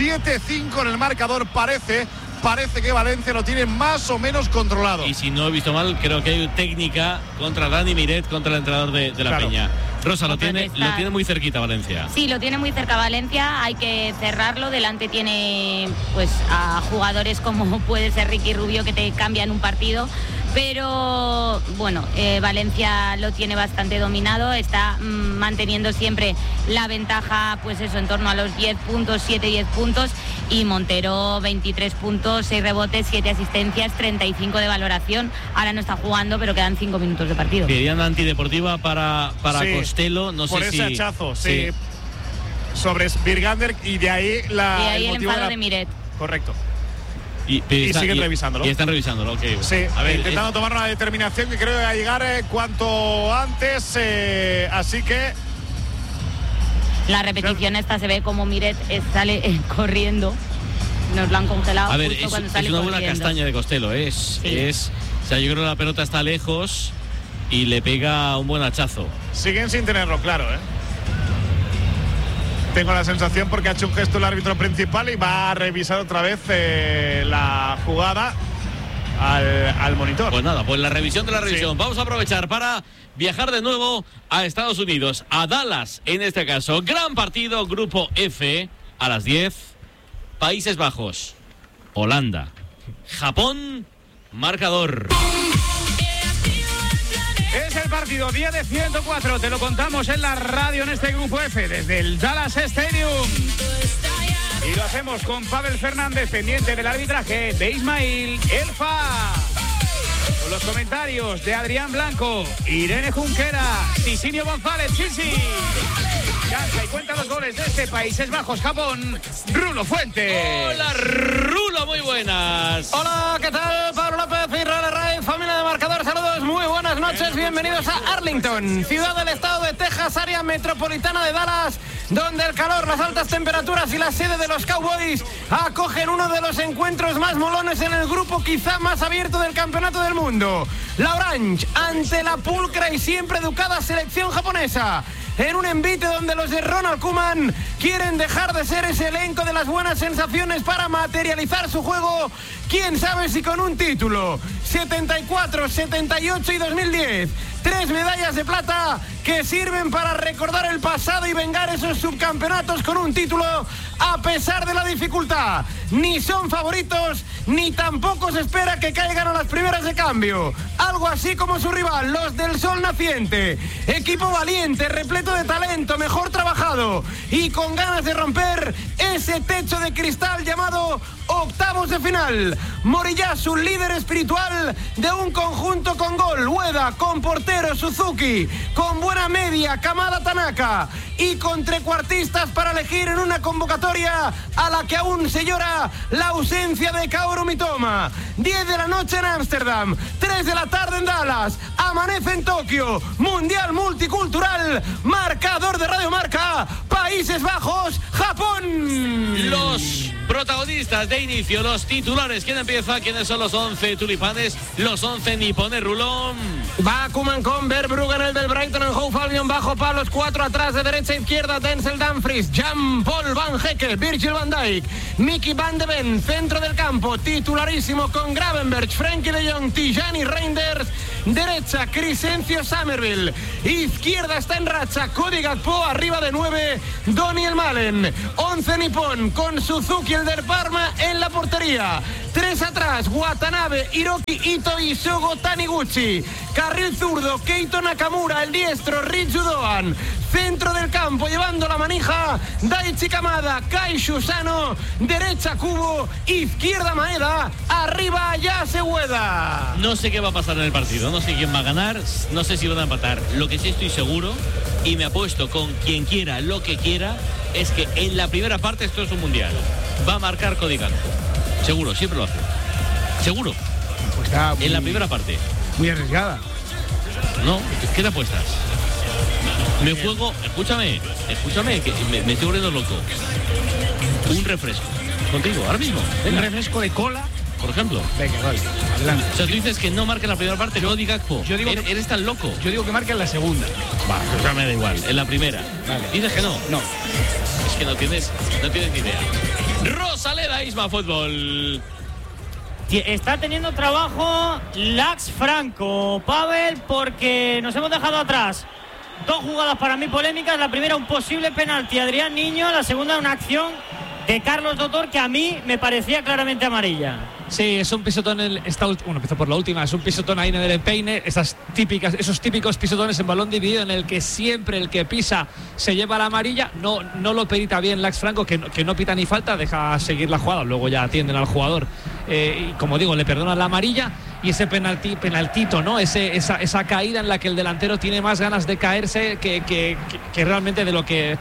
7-5 en el marcador. Parece que Valencia lo tiene más o menos controlado. Y si no he visto mal, creo que hay técnica contra Dani Miret, contra el entrenador de la Peña. Rosa, lo tiene muy cerquita Valencia. Sí, lo tiene muy cerca Valencia, hay que cerrarlo. Delante tiene pues a jugadores como puede ser Ricky Rubio, que te cambian un partido. Pero bueno, Valencia lo tiene bastante dominado, está manteniendo siempre la ventaja, pues eso, en torno a los 10 puntos, 7-10 puntos, y Montero 23 puntos, 6 rebotes, 7 asistencias, 35 de valoración. Ahora no está jugando, pero quedan 5 minutos de partido. Querían antideportiva para sí, Costello, no por sé si... Por ese hachazo, sí. Sobre Birgander, y de ahí el enfado de Miret. Correcto. Y siguen revisándolo. Y están revisándolo, ok. Sí, a ver, intentando tomar una determinación que creo que va a llegar cuanto antes, así que... La repetición esta se ve como Miret sale corriendo. Nos lo han congelado. A ver, justo cuando sale es una buena corriendo. castaña de Costello, o sea, yo creo que la pelota está lejos y le pega un buen hachazo. Siguen sin tenerlo claro, Tengo la sensación porque ha hecho un gesto el árbitro principal y va a revisar otra vez la jugada al monitor. Pues nada, pues la revisión de la revisión. Sí. Vamos a aprovechar para viajar de nuevo a Estados Unidos, a Dallas en este caso. Gran partido, grupo F, a las 10. Países Bajos, Holanda, Japón, marcador. Es el partido 10 de 104, te lo contamos en la radio en este grupo F, desde el Dallas Stadium. Y lo hacemos con Pavel Fernández, pendiente del arbitraje de Ismail Elfa. Con los comentarios de Adrián Blanco, Irene Junquera, Sisinio González, Sisi. Cansa y cuenta los goles de este Países Bajos, Japón, Rulo Fuentes. Hola, Rulo, muy buenas. Hola, ¿qué tal? Pablo López y Rale Ray, familia de marcador, saludos, muy buenas noches, bienvenidos a Arlington, ciudad del estado de Texas, área metropolitana de Dallas, donde el calor, las altas temperaturas y la sede de los Cowboys acogen uno de los encuentros más molones en el grupo quizá más abierto del campeonato del mundo. La Orange ante la pulcra y siempre educada selección japonesa, en un envite donde los de Ronald Koeman quieren dejar de ser ese elenco de las buenas sensaciones para materializar su juego, quién sabe si con un título. 74, 78 y 2010 3 medallas de plata que sirven para recordar el pasado y vengar esos subcampeonatos con un título a pesar de la dificultad. Ni son favoritos, ni tampoco se espera que caigan a las primeras de cambio. Algo así como su rival, los del Sol Naciente. Equipo valiente, repleto de talento, mejor trabajado y con ganas de romper ese techo de cristal llamado octavos de final. Moriyasu, líder espiritual de un conjunto con gol, Ueda, con portero Suzuki, con buena media Kamada Tanaka y con trecuartistas para elegir en una convocatoria a la que aún se llora la ausencia de Kaoru Mitoma. 10 de la noche en Ámsterdam, 3 de la tarde en Dallas, amanece en Tokio, Mundial Multicultural, marcador de Radio Marca, Países Bajos, Japón. Los protagonistas de inicio, los titulares. ¿Quién empieza? ¿Quiénes son los 11 tulipanes? Los 11 nipones, Rulón. Va Koeman con Verbruggen, el del Brighton, en Hove Albion, bajo palos, 4 atrás, de derecha a izquierda, Denzel Dumfries, Jean-Paul Van Hecke, Virgil van Dijk, Mickey van de Ven, centro del campo, titularísimo con Gravenberch, Frenkie de Jong, Tijani Reinders, derecha, Crescencio Summerville, izquierda está en racha, Cody Gakpo, arriba de 9, Daniel Malen, 11 nipón, con Suzuki, el del Parma, en la portería, 3 atrás, Watanabe, Hiroki Ito y Shogo Taniguchi, carril zurdo, Keito Nakamura, el diestro, Ryu Doan, centro del campo, llevando la manija, Daichi Kamada, Kai Shusano, derecha Kubo, izquierda Maeda, arriba Yase Ueda. No sé qué va a pasar en el partido, no sé quién va a ganar, no sé si van a empatar. Lo que sí estoy seguro, y me apuesto con quien quiera, lo que quiera, es que en la primera parte, esto es un mundial, va a marcar Cody Gakpo. Seguro, siempre lo hace. Seguro. Pues está en la primera parte. Muy arriesgada. No, ¿qué te apuestas? Me juego, escúchame, que me estoy volviendo loco. Un refresco. Contigo, ahora mismo. Venga. Un refresco de cola, por ejemplo. Venga, vale. Adelante. O sea, tú dices que no marque en la primera parte, Cody Gakpo. Yo digo que eres tan loco. Yo digo que marque en la segunda. Va, pues ya me da igual. En la primera. Vale. Dices que no. No. Es que no tienes ni idea. Rosaleda Isma Fútbol. Está teniendo trabajo Lax Franco, Pavel, porque nos hemos dejado atrás 2 jugadas para mí polémicas. La primera, un posible penalti a Adrián Niño. La segunda, una acción de Carlos Dotor que a mí me parecía claramente amarilla. Sí, es un pisotón empezó por la última, es un pisotón ahí en el empeine, esos típicos pisotones en balón dividido en el que siempre el que pisa se lleva la amarilla. No lo perita bien Lax Franco, que no pita ni falta, deja seguir la jugada, luego ya atienden al jugador, y como digo, le perdonan la amarilla. Y ese penaltito, ¿no? Esa caída en la que el delantero tiene más ganas de caerse que realmente de lo que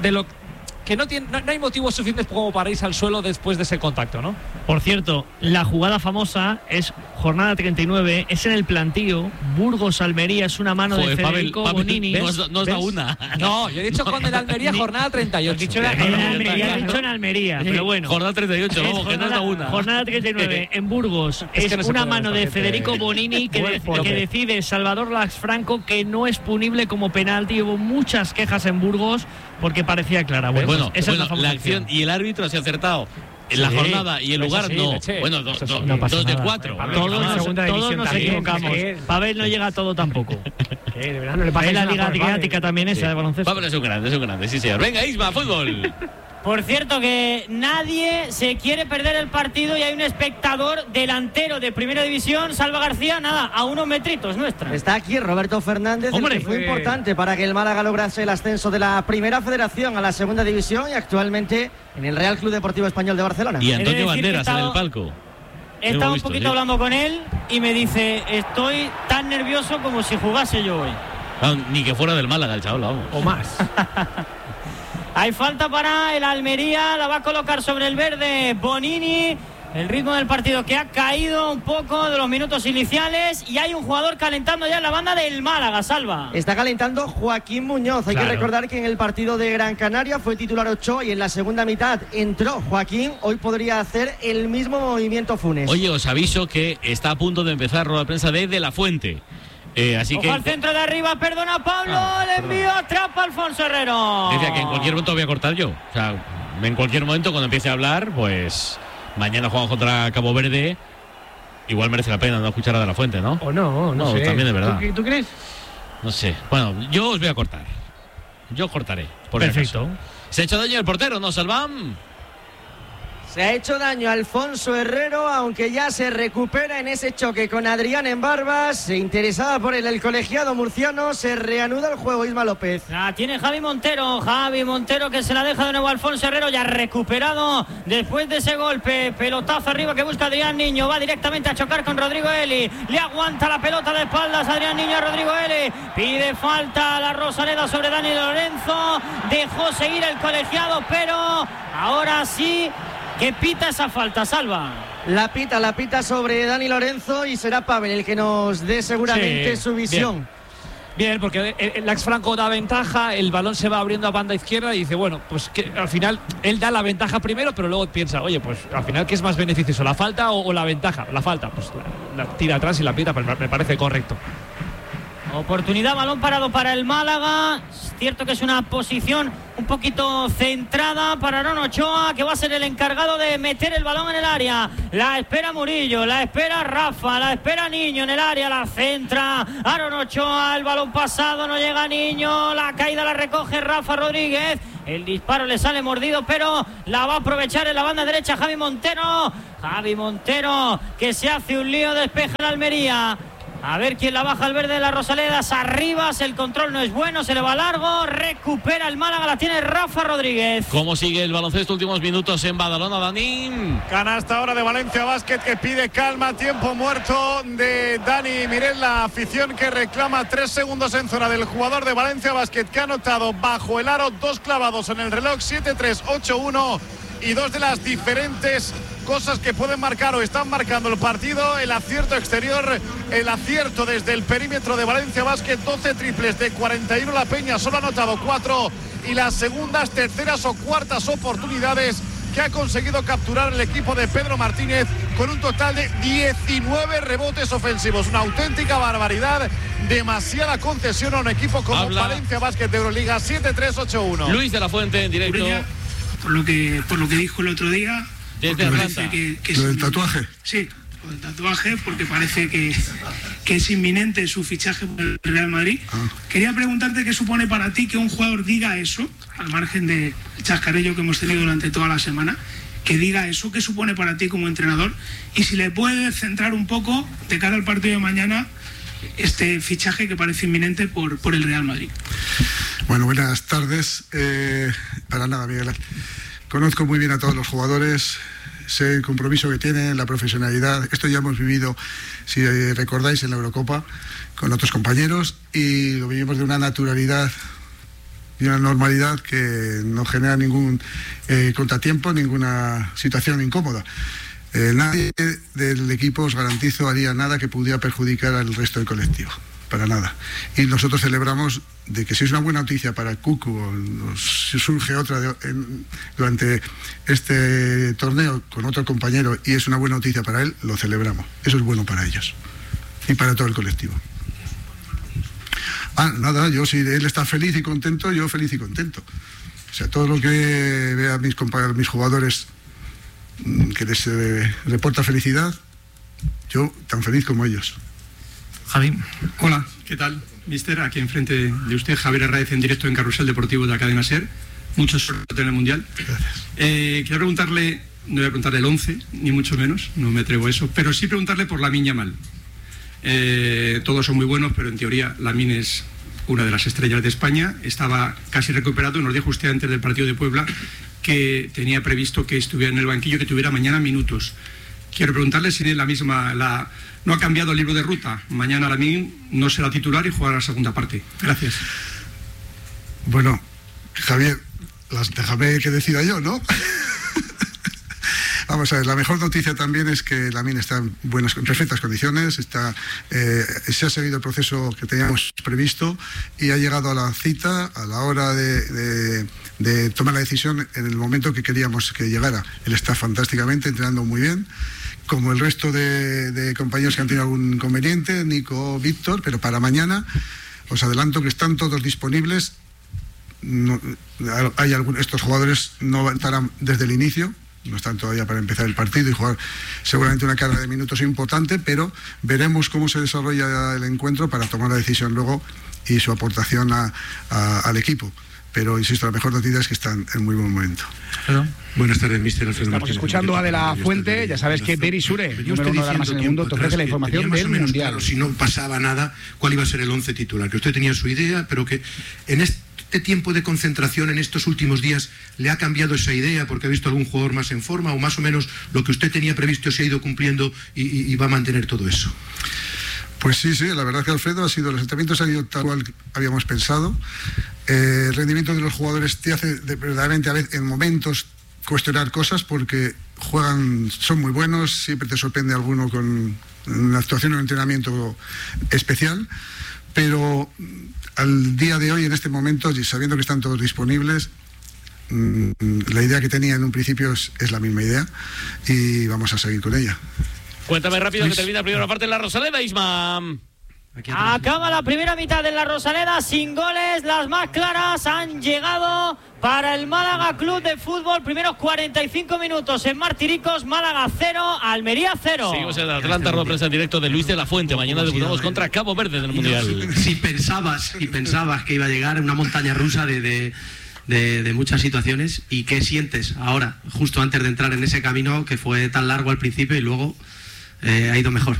no hay motivos suficientes como para irse al suelo después de ese contacto, ¿no? Por cierto, la jugada famosa es jornada 39, es en el plantío, Burgos-Almería, es una mano de Federico Bonini. No os da una. No, yo he dicho con el Almería jornada 38. He dicho en Almería, pero bueno. Jornada 38, vamos, que no os da una. Jornada 39, en Burgos, es no una mano de Federico Bonini que decide Salvador Lax Franco que no es punible como penalti. Hubo muchas quejas en Burgos porque parecía clara. Bueno, la acción y el árbitro se ha acertado. En la jornada y el lugar no. Bueno, 2 de 4. Todos nos equivocamos. Pavel no llega a todo tampoco. De verdad, no le pasa. Es la liga adriática también esa de baloncesto. Pavel es un grande, sí señor. Venga, Isma, fútbol. Por cierto, que nadie se quiere perder el partido y hay un espectador delantero de Primera División, Salva García, nada, a unos metritos nuestra. Está aquí Roberto Fernández, el que fue importante para que el Málaga lograse el ascenso de la Primera Federación a la Segunda División y actualmente en el Real Club Deportivo Español de Barcelona. Y Antonio Banderas en el palco. He estado un poquito hablando con él y me dice, estoy tan nervioso como si jugase yo hoy. No, ni que fuera del Málaga el chaval, vamos. O más. Hay falta para el Almería, la va a colocar sobre el verde Bonini. El ritmo del partido que ha caído un poco de los minutos iniciales y hay un jugador calentando ya en la banda del Málaga, Salva. Está calentando Joaquín Muñoz. Hay que recordar que en el partido de Gran Canaria fue titular Ochoa y en la segunda mitad entró Joaquín. Hoy podría hacer el mismo movimiento Funes. Oye, os aviso que está a punto de empezar rueda de prensa de De La Fuente. Así Ojo que al centro de arriba, perdona Pablo, el envío atrapa Alfonso Herrero. Decía que en cualquier momento voy a cortar yo. O sea, en cualquier momento cuando empiece a hablar, pues mañana jugamos contra Cabo Verde. igual merece la pena no escuchar a De La Fuente, ¿no? O no sé. También es verdad. ¿Tú crees? No sé. Bueno, yo os voy a cortar. Yo cortaré. Perfecto. ¿Se ha hecho daño el portero, no, Salván? Se ha hecho daño a Alfonso Herrero, aunque ya se recupera en ese choque con Adrián en Barbas. Se interesaba por el colegiado murciano. Se reanuda el juego, Isma López. La tiene Javi Montero que se la deja de nuevo a Alfonso Herrero, ya recuperado después de ese golpe. Pelotazo arriba que busca Adrián Niño, va directamente a chocar con Rodrigo Eli. Le aguanta la pelota de espaldas Adrián Niño a Rodrigo Eli. Pide falta a la Rosaleda sobre Dani Lorenzo. Dejó seguir el colegiado, pero ahora sí que pita esa falta, Salva. La pita sobre Dani Lorenzo y será Pavel el que nos dé seguramente su visión. Bien, porque el ex-franco da ventaja, el balón se va abriendo a banda izquierda y dice, bueno, pues que al final él da la ventaja primero, pero luego piensa, oye, pues al final, ¿qué es más beneficioso, la falta o la ventaja? La falta, pues la tira atrás y la pita, pero me parece correcto. Oportunidad, balón parado para el Málaga. Es cierto que es una posición un poquito centrada para Aaron Ochoa, que va a ser el encargado de meter el balón en el área. La espera Murillo, la espera Rafa, la espera Niño en el área, la centra Aaron Ochoa, el balón pasado, no llega Niño, la caída la recoge Rafa Rodríguez. El disparo le sale mordido, pero la va a aprovechar en la banda derecha Javi Montero. Javi Montero, que se hace un lío, despeja en Almería. A ver quién la baja al verde de la Rosaledas. Arribas, el control no es bueno, se le va largo. Recupera el Málaga, la tiene Rafa Rodríguez. ¿Cómo sigue el baloncesto? Últimos minutos en Badalona, Dani. Canasta ahora de Valencia Basket, que pide calma. Tiempo muerto de Dani Mirel. La afición que reclama 3 segundos en zona del jugador de Valencia Basket, que ha anotado bajo el aro 2 clavados en el reloj. 7-3, 8-1. Y 2 de las diferentes cosas que pueden marcar o están marcando el partido: el acierto exterior, el acierto desde el perímetro de Valencia Basket. 12 triples de 41 la Peña, solo ha anotado 4, y las segundas, terceras o cuartas oportunidades que ha conseguido capturar el equipo de Pedro Martínez, con un total de 19 rebotes ofensivos. Una auténtica barbaridad, demasiada concesión a un equipo como Valencia Basket de Euroliga. 7-3, 8-1. Luis de la Fuente en directo. Por lo que dijo el otro día. Desde Atlanta. ¿Lo del tatuaje? Sí, lo del tatuaje, porque parece que es inminente su fichaje por el Real Madrid. Quería preguntarte qué supone para ti que un jugador diga eso, al margen del chascarrillo que hemos tenido durante toda la semana, que diga eso, qué supone para ti como entrenador, y si le puedes centrar un poco de cara al partido de mañana este fichaje que parece inminente por el Real Madrid. Bueno, buenas tardes. Para nada, Miguel. Conozco muy bien a todos los jugadores, sé el compromiso que tienen, la profesionalidad. Esto ya hemos vivido, si recordáis, en la Eurocopa con otros compañeros, y lo vivimos de una naturalidad y una normalidad que no genera ningún contratiempo, ninguna situación incómoda. Nadie del equipo, os garantizo, haría nada que pudiera perjudicar al resto del colectivo. Para nada. Y nosotros celebramos de que si es una buena noticia para Cucu o si surge otra durante este torneo con otro compañero y es una buena noticia para él, lo celebramos. Eso es bueno para ellos y para todo el colectivo. Nada, yo si él está feliz y contento, yo feliz y contento. O sea, todo lo que vea mis jugadores que les reporta felicidad, yo tan feliz como ellos. Javi. Hola, ¿qué tal? Mister, aquí enfrente de usted, Javier Arraez, en directo en Carrusel Deportivo de la cadena SER. Mucha suerte en el Mundial. Gracias. Quiero preguntarle, no voy a preguntarle el 11, ni mucho menos, no me atrevo a eso, pero sí preguntarle por Lamine Yamal. Todos son muy buenos, pero en teoría Lamine es una de las estrellas de España. Estaba casi recuperado, nos dijo usted antes del partido de Puebla que tenía previsto que estuviera en el banquillo, que tuviera mañana minutos. Quiero preguntarle si no ha cambiado el libro de ruta. Mañana Lamine no será titular y jugará la segunda parte. Gracias. Bueno, Javier, déjame que decida yo, ¿no? Vamos a ver, la mejor noticia también es que Lamine está en perfectas condiciones, se ha seguido el proceso que teníamos previsto y ha llegado a la cita a la hora de tomar la decisión en el momento que queríamos que llegara. Él está fantásticamente, entrenando muy bien, como el resto de compañeros que han tenido algún inconveniente, Nico, Víctor, pero para mañana os adelanto que están todos disponibles. Estos jugadores no estarán desde el inicio, no están todavía para empezar el partido y jugar seguramente una carga de minutos importante, pero veremos cómo se desarrolla el encuentro para tomar la decisión luego y su aportación al equipo. Pero insisto, la mejor noticia es que están en muy buen momento. Buenas tardes, mister Alfredo Estamos Martínez. escuchando a De La Fuente, ya sabes que Berisure, número 1 de armas en el mundo, te ofrece la información del Mundial. Claro, si no pasaba nada, cuál iba a ser el 11 titular, que usted tenía su idea, pero que en este tiempo de concentración, en estos últimos días, ¿le ha cambiado esa idea porque ha visto algún jugador más en forma o más o menos lo que usted tenía previsto se ha ido cumpliendo y va a mantener todo eso? Pues sí, la verdad que Alfredo los entrenamientos han ido tal cual habíamos pensado. El rendimiento de los jugadores te hace verdaderamente a veces en momentos cuestionar cosas porque son muy buenos, siempre te sorprende alguno con una actuación o un entrenamiento especial, pero al día de hoy, en este momento, y sabiendo que están todos disponibles, la idea que tenía en un principio es la misma idea y vamos a seguir con ella. Cuéntame rápido que termina la primera parte en la Rosaleda, Isma. Acaba la primera mitad de la Rosaleda sin goles, las más claras han llegado para el Málaga Club de Fútbol. Primeros 45 minutos en Martiricos, Málaga 0, Almería 0. Seguimos en Atlanta, rueda de prensa en directo de Luis de la Fuente. Mañana debutamos contra Cabo Verde en el Mundial. Si pensabas que iba a llegar una montaña rusa de muchas situaciones, ¿y qué sientes ahora, justo antes de entrar en ese camino que fue tan largo al principio y luego ha ido mejor?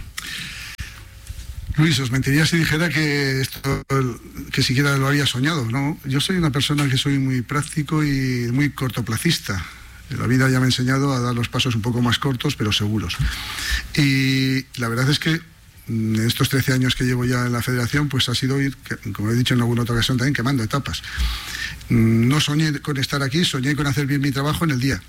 Luis, os mentiría si dijera que siquiera lo había soñado, ¿no? Yo soy una persona que soy muy práctico y muy cortoplacista. La vida ya me ha enseñado a dar los pasos un poco más cortos, pero seguros. Y la verdad es que en estos 13 años que llevo ya en la federación, pues ha sido ir, como he dicho en alguna otra ocasión, también quemando etapas. No soñé con estar aquí, soñé con hacer bien mi trabajo en el día.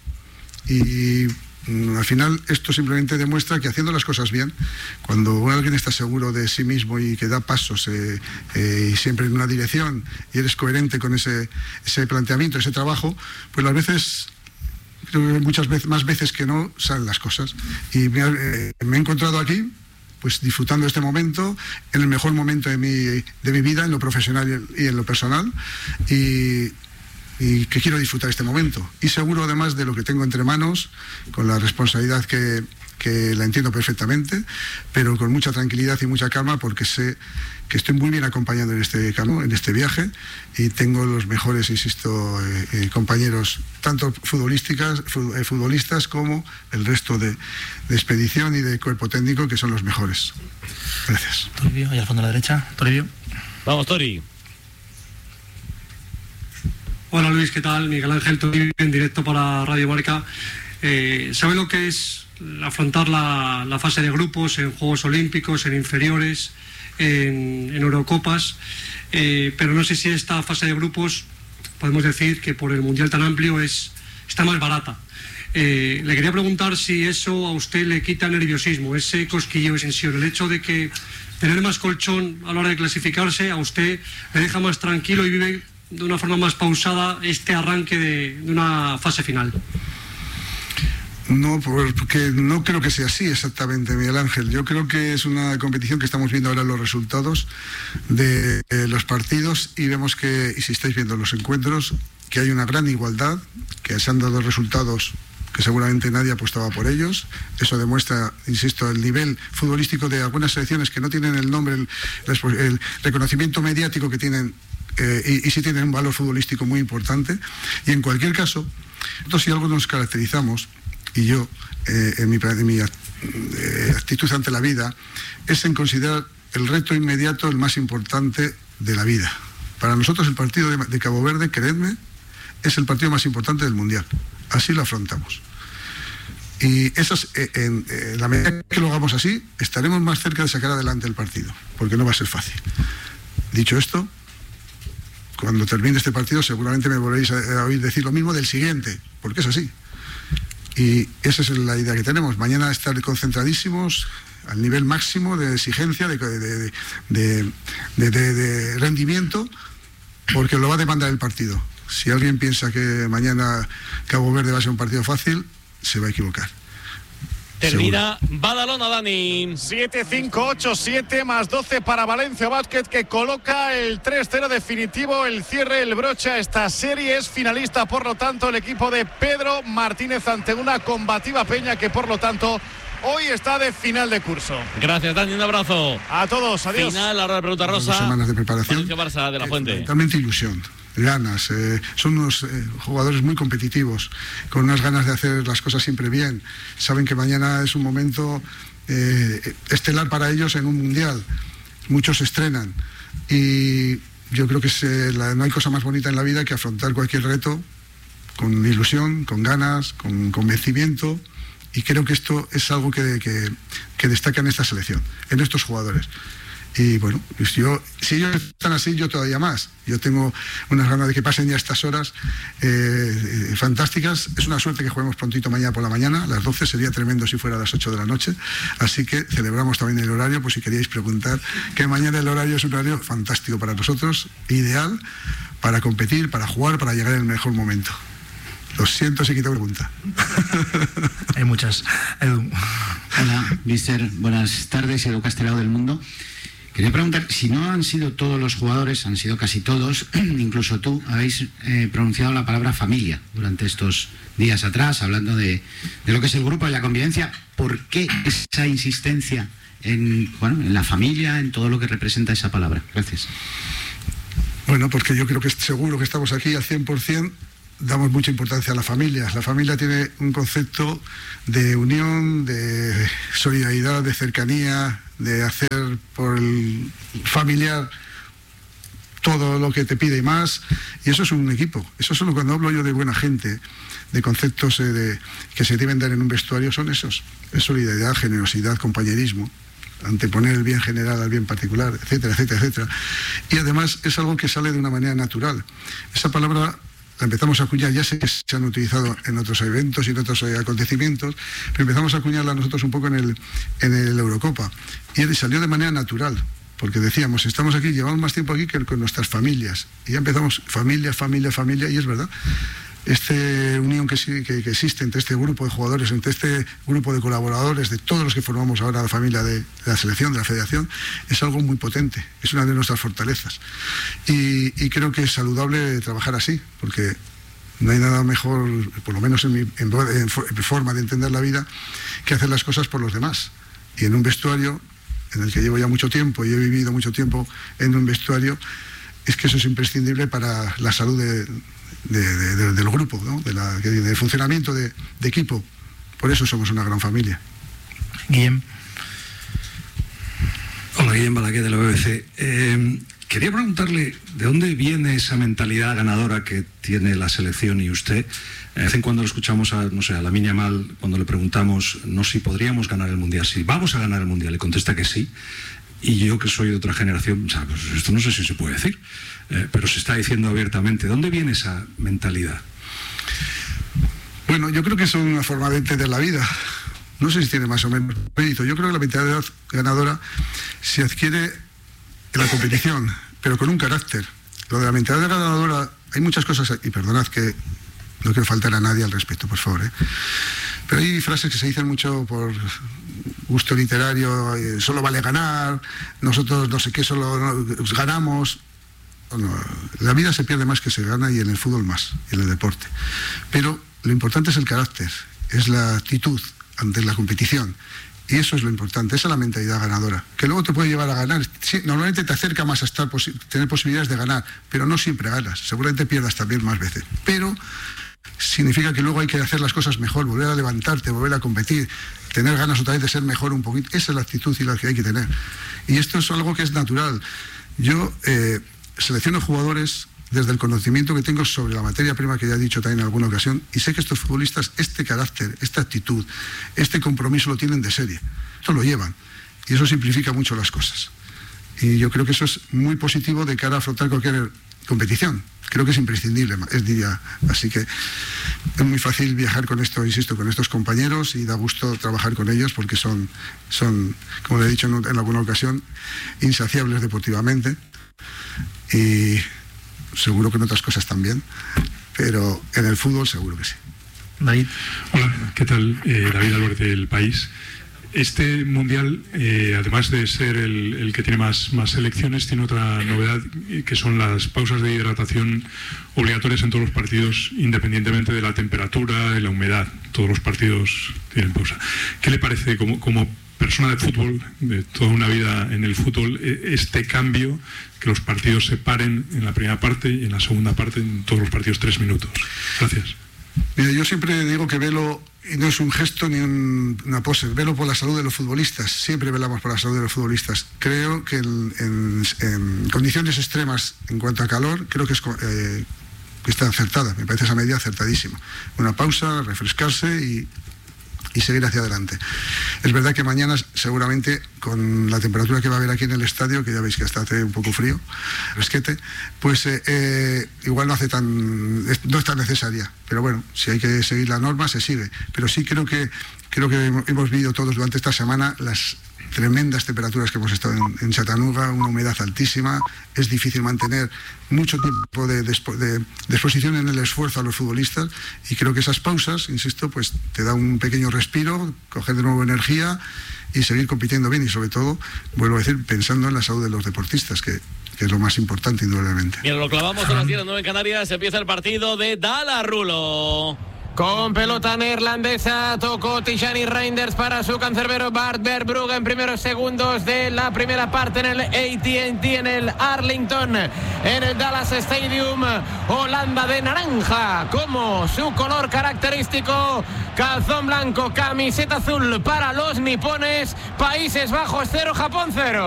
Y al final esto simplemente demuestra que haciendo las cosas bien, cuando alguien está seguro de sí mismo y que da pasos y siempre en una dirección y eres coherente con ese planteamiento, ese trabajo, pues las veces, creo que muchas veces, más veces que no, salen las cosas. Y me he encontrado aquí pues disfrutando este momento, en el mejor momento de mi vida, en lo profesional y en lo personal, y que quiero disfrutar este momento. Y seguro además de lo que tengo entre manos, con la responsabilidad que la entiendo perfectamente, pero con mucha tranquilidad y mucha calma, porque sé que estoy muy bien acompañado en este camino, en este viaje, y tengo los mejores, insisto, compañeros, tanto futbolistas como el resto de expedición y de cuerpo técnico, que son los mejores. Gracias. Toribio, y al fondo a la derecha. Toribio. Vamos, Tori. Hola Luis, ¿qué tal? Miguel Ángel Toribio en directo para Radio Marca. ¿Sabe lo que es afrontar la fase de grupos en Juegos Olímpicos, en inferiores, en Eurocopas? Pero no sé si esta fase de grupos podemos decir que por el Mundial tan amplio está más barata. Le quería preguntar si eso a usted le quita nerviosismo, ese cosquilleo, ese tensión, el hecho de que tener más colchón a la hora de clasificarse a usted le deja más tranquilo y vive de una forma más pausada este arranque de una fase final. No, porque no creo que sea así exactamente, Miguel Ángel. Yo creo que es una competición que estamos viendo ahora los resultados de los partidos y vemos que, y si estáis viendo los encuentros, que hay una gran igualdad, que se han dado resultados que seguramente nadie apostaba por ellos. Eso demuestra, insisto, el nivel futbolístico de algunas selecciones que no tienen el nombre, el reconocimiento mediático que tienen, y sí tienen un valor futbolístico muy importante. Y en cualquier caso, nosotros si algo nos caracterizamos, y yo en mi actitud ante la vida, es en considerar el reto inmediato el más importante de la vida. Para nosotros el partido de Cabo Verde, creedme, es el partido más importante del Mundial. Así lo afrontamos. Y en la medida que lo hagamos así, estaremos más cerca de sacar adelante el partido, porque no va a ser fácil. Dicho esto, cuando termine este partido seguramente me volveréis a oír decir lo mismo del siguiente, porque es así. Y esa es la idea que tenemos. Mañana estar concentradísimos al nivel máximo de exigencia, de rendimiento, porque lo va a demandar el partido. Si alguien piensa que mañana Cabo Verde va a ser un partido fácil, se va a equivocar. Termina Badalona, Dani. 7-5-8-7 más 12 para Valencia Basket, que coloca el 3-0 definitivo, el cierre, el broche a esta serie. Es finalista, por lo tanto, el equipo de Pedro Martínez ante una combativa Peña que, por lo tanto, hoy está de final de curso. Gracias, Dani, un abrazo. A todos, adiós. Final, la hora de pregunta rosa. 2 semanas de preparación. Valencia Barça de la Fuente. Totalmente ilusión, ganas. Son unos jugadores muy competitivos, con unas ganas de hacer las cosas siempre bien. Saben que mañana es un momento estelar para ellos en un mundial. Muchos se estrenan y yo creo que no hay cosa más bonita en la vida que afrontar cualquier reto con ilusión, con ganas, con convencimiento. Y creo que esto es algo que destaca en esta selección, en estos jugadores. Y bueno, si ellos están así, yo todavía más. Yo tengo unas ganas de que pasen ya estas horas fantásticas. Es una suerte que juguemos prontito mañana por la mañana, a las 12. Sería tremendo si fuera a las 8 de la noche. Así que celebramos también el horario, pues si queríais preguntar, que mañana el horario es un horario fantástico para nosotros, ideal para competir, para jugar, para llegar en el mejor momento. Lo siento si quito pregunta. Hay muchas. Edu. Hola, mister. Buenas tardes, Edu Castelao del Mundo. Quería preguntar, si no han sido todos los jugadores, han sido casi todos, incluso tú, habéis pronunciado la palabra familia durante estos días atrás, hablando de lo que es el grupo y la convivencia. ¿Por qué esa insistencia en la familia, en todo lo que representa esa palabra? Gracias. Bueno, porque yo creo que seguro que estamos aquí al 100%. Damos mucha importancia a la familia. La familia tiene un concepto de unión, de solidaridad, de cercanía, de hacer por el familiar todo lo que te pide y más. Y eso es un equipo. Eso solo cuando hablo yo de buena gente, de conceptos que se deben dar en un vestuario, son esos. Es solidaridad, generosidad, compañerismo, anteponer el bien general al bien particular, etcétera, etcétera, etcétera. Y además es algo que sale de una manera natural. Esa palabra la empezamos a acuñar, ya sé que se han utilizado en otros eventos y en otros acontecimientos, pero empezamos a acuñarla nosotros un poco en el Eurocopa. Y salió de manera natural, porque decíamos, estamos aquí, llevamos más tiempo aquí que con nuestras familias. Y ya empezamos, familia, familia, familia, y es verdad. Esta unión que existe entre este grupo de jugadores, entre este grupo de colaboradores, de todos los que formamos ahora la familia de la selección, de la federación, es algo muy potente, es una de nuestras fortalezas. Y creo que es saludable trabajar así, porque no hay nada mejor, por lo menos en mi forma de entender la vida, que hacer las cosas por los demás. Y en un vestuario, en el que llevo ya mucho tiempo y he vivido mucho tiempo en un vestuario, es que eso es imprescindible para la salud del grupo, ¿no? del funcionamiento de equipo. Por eso somos una gran familia. Guillem. Hola, Guillem Balaguer de la BBC. Quería preguntarle de dónde viene esa mentalidad ganadora que tiene la selección y usted. De vez en cuando lo escuchamos a Lamine Yamal, cuando le preguntamos no si podríamos ganar el Mundial, si vamos a ganar el Mundial, le contesta que sí. Y yo, que soy de otra generación, pues esto no sé si se puede decir, pero se está diciendo abiertamente. ¿Dónde viene esa mentalidad? Bueno, yo creo que es una forma de entender la vida. No sé si tiene más o menos mérito. Yo creo que la mentalidad ganadora se adquiere en la competición, pero con un carácter. Lo de la mentalidad ganadora, hay muchas cosas, y perdonad que no quiero faltar a nadie al respecto, por favor, pero hay frases que se dicen mucho por gusto literario, solo vale ganar, nosotros no sé qué, solo ganamos. Bueno, la vida se pierde más que se gana, y en el fútbol más, y en el deporte. Pero lo importante es el carácter, es la actitud ante la competición. Y eso es lo importante, esa es la mentalidad ganadora, que luego te puede llevar a ganar. Sí, normalmente te acerca más a tener posibilidades de ganar, pero no siempre ganas, seguramente pierdas también más veces. Pero significa que luego hay que hacer las cosas mejor, volver a levantarte, volver a competir, tener ganas otra vez de ser mejor un poquito. Esa es la actitud y la que hay que tener. Y esto es algo que es natural. Yo selecciono jugadores desde el conocimiento que tengo sobre la materia prima, que ya he dicho también en alguna ocasión, y sé que estos futbolistas, este carácter, esta actitud, este compromiso lo tienen de serie. Esto lo llevan, y eso simplifica mucho las cosas. Y yo creo que eso es muy positivo de cara a afrontar cualquier competición. Creo que es imprescindible, diría. Así que es muy fácil viajar con esto, insisto, con estos compañeros, y da gusto trabajar con ellos, porque son como le he dicho en alguna ocasión, insaciables deportivamente, y seguro que en otras cosas también, pero en el fútbol seguro que sí. David. Hola, ¿qué tal? David Álvarez del País. Este mundial, además de ser el que tiene más selecciones, tiene otra novedad, que son las pausas de hidratación obligatorias en todos los partidos, independientemente de la temperatura, de la humedad. Todos los partidos tienen pausa. ¿Qué le parece como persona de fútbol, de toda una vida en el fútbol, este cambio, que los partidos se paren en la primera parte y en la segunda parte, en todos los partidos 3 minutos? Gracias. Mira, yo siempre digo que velo, y no es un gesto ni una pose, velo por la salud de los futbolistas. Siempre velamos por la salud de los futbolistas. Creo que en condiciones extremas en cuanto a calor, creo que está acertada. Me parece esa medida acertadísima. Una pausa, refrescarse y seguir hacia adelante. Es verdad que mañana seguramente, con la temperatura que va a haber aquí en el estadio, que ya veis que hasta hace un poco frío, resquete, pues igual no es tan necesaria, pero bueno, si hay que seguir la norma se sigue. Pero sí creo que hemos vivido todos durante esta semana las tremendas temperaturas que hemos estado en Chattanooga, una humedad altísima. Es difícil mantener mucho tiempo de exposición en el esfuerzo a los futbolistas, y creo que esas pausas, insisto, pues te da un pequeño respiro, coger de nuevo energía y seguir compitiendo bien, y sobre todo, vuelvo a decir, pensando en la salud de los deportistas, que es lo más importante, indudablemente. Mira, lo clavamos a las 10:09 en Canarias. Empieza el partido de Dallas, Rulo. Con pelota neerlandesa, tocó Tijani Reinders para su cancerbero Bart Verbrugge en primeros segundos de la primera parte en el AT&T, en el Arlington, en el Dallas Stadium. Holanda de naranja como su color característico, calzón blanco, camiseta azul para los nipones. Países Bajos 0, Japón 0.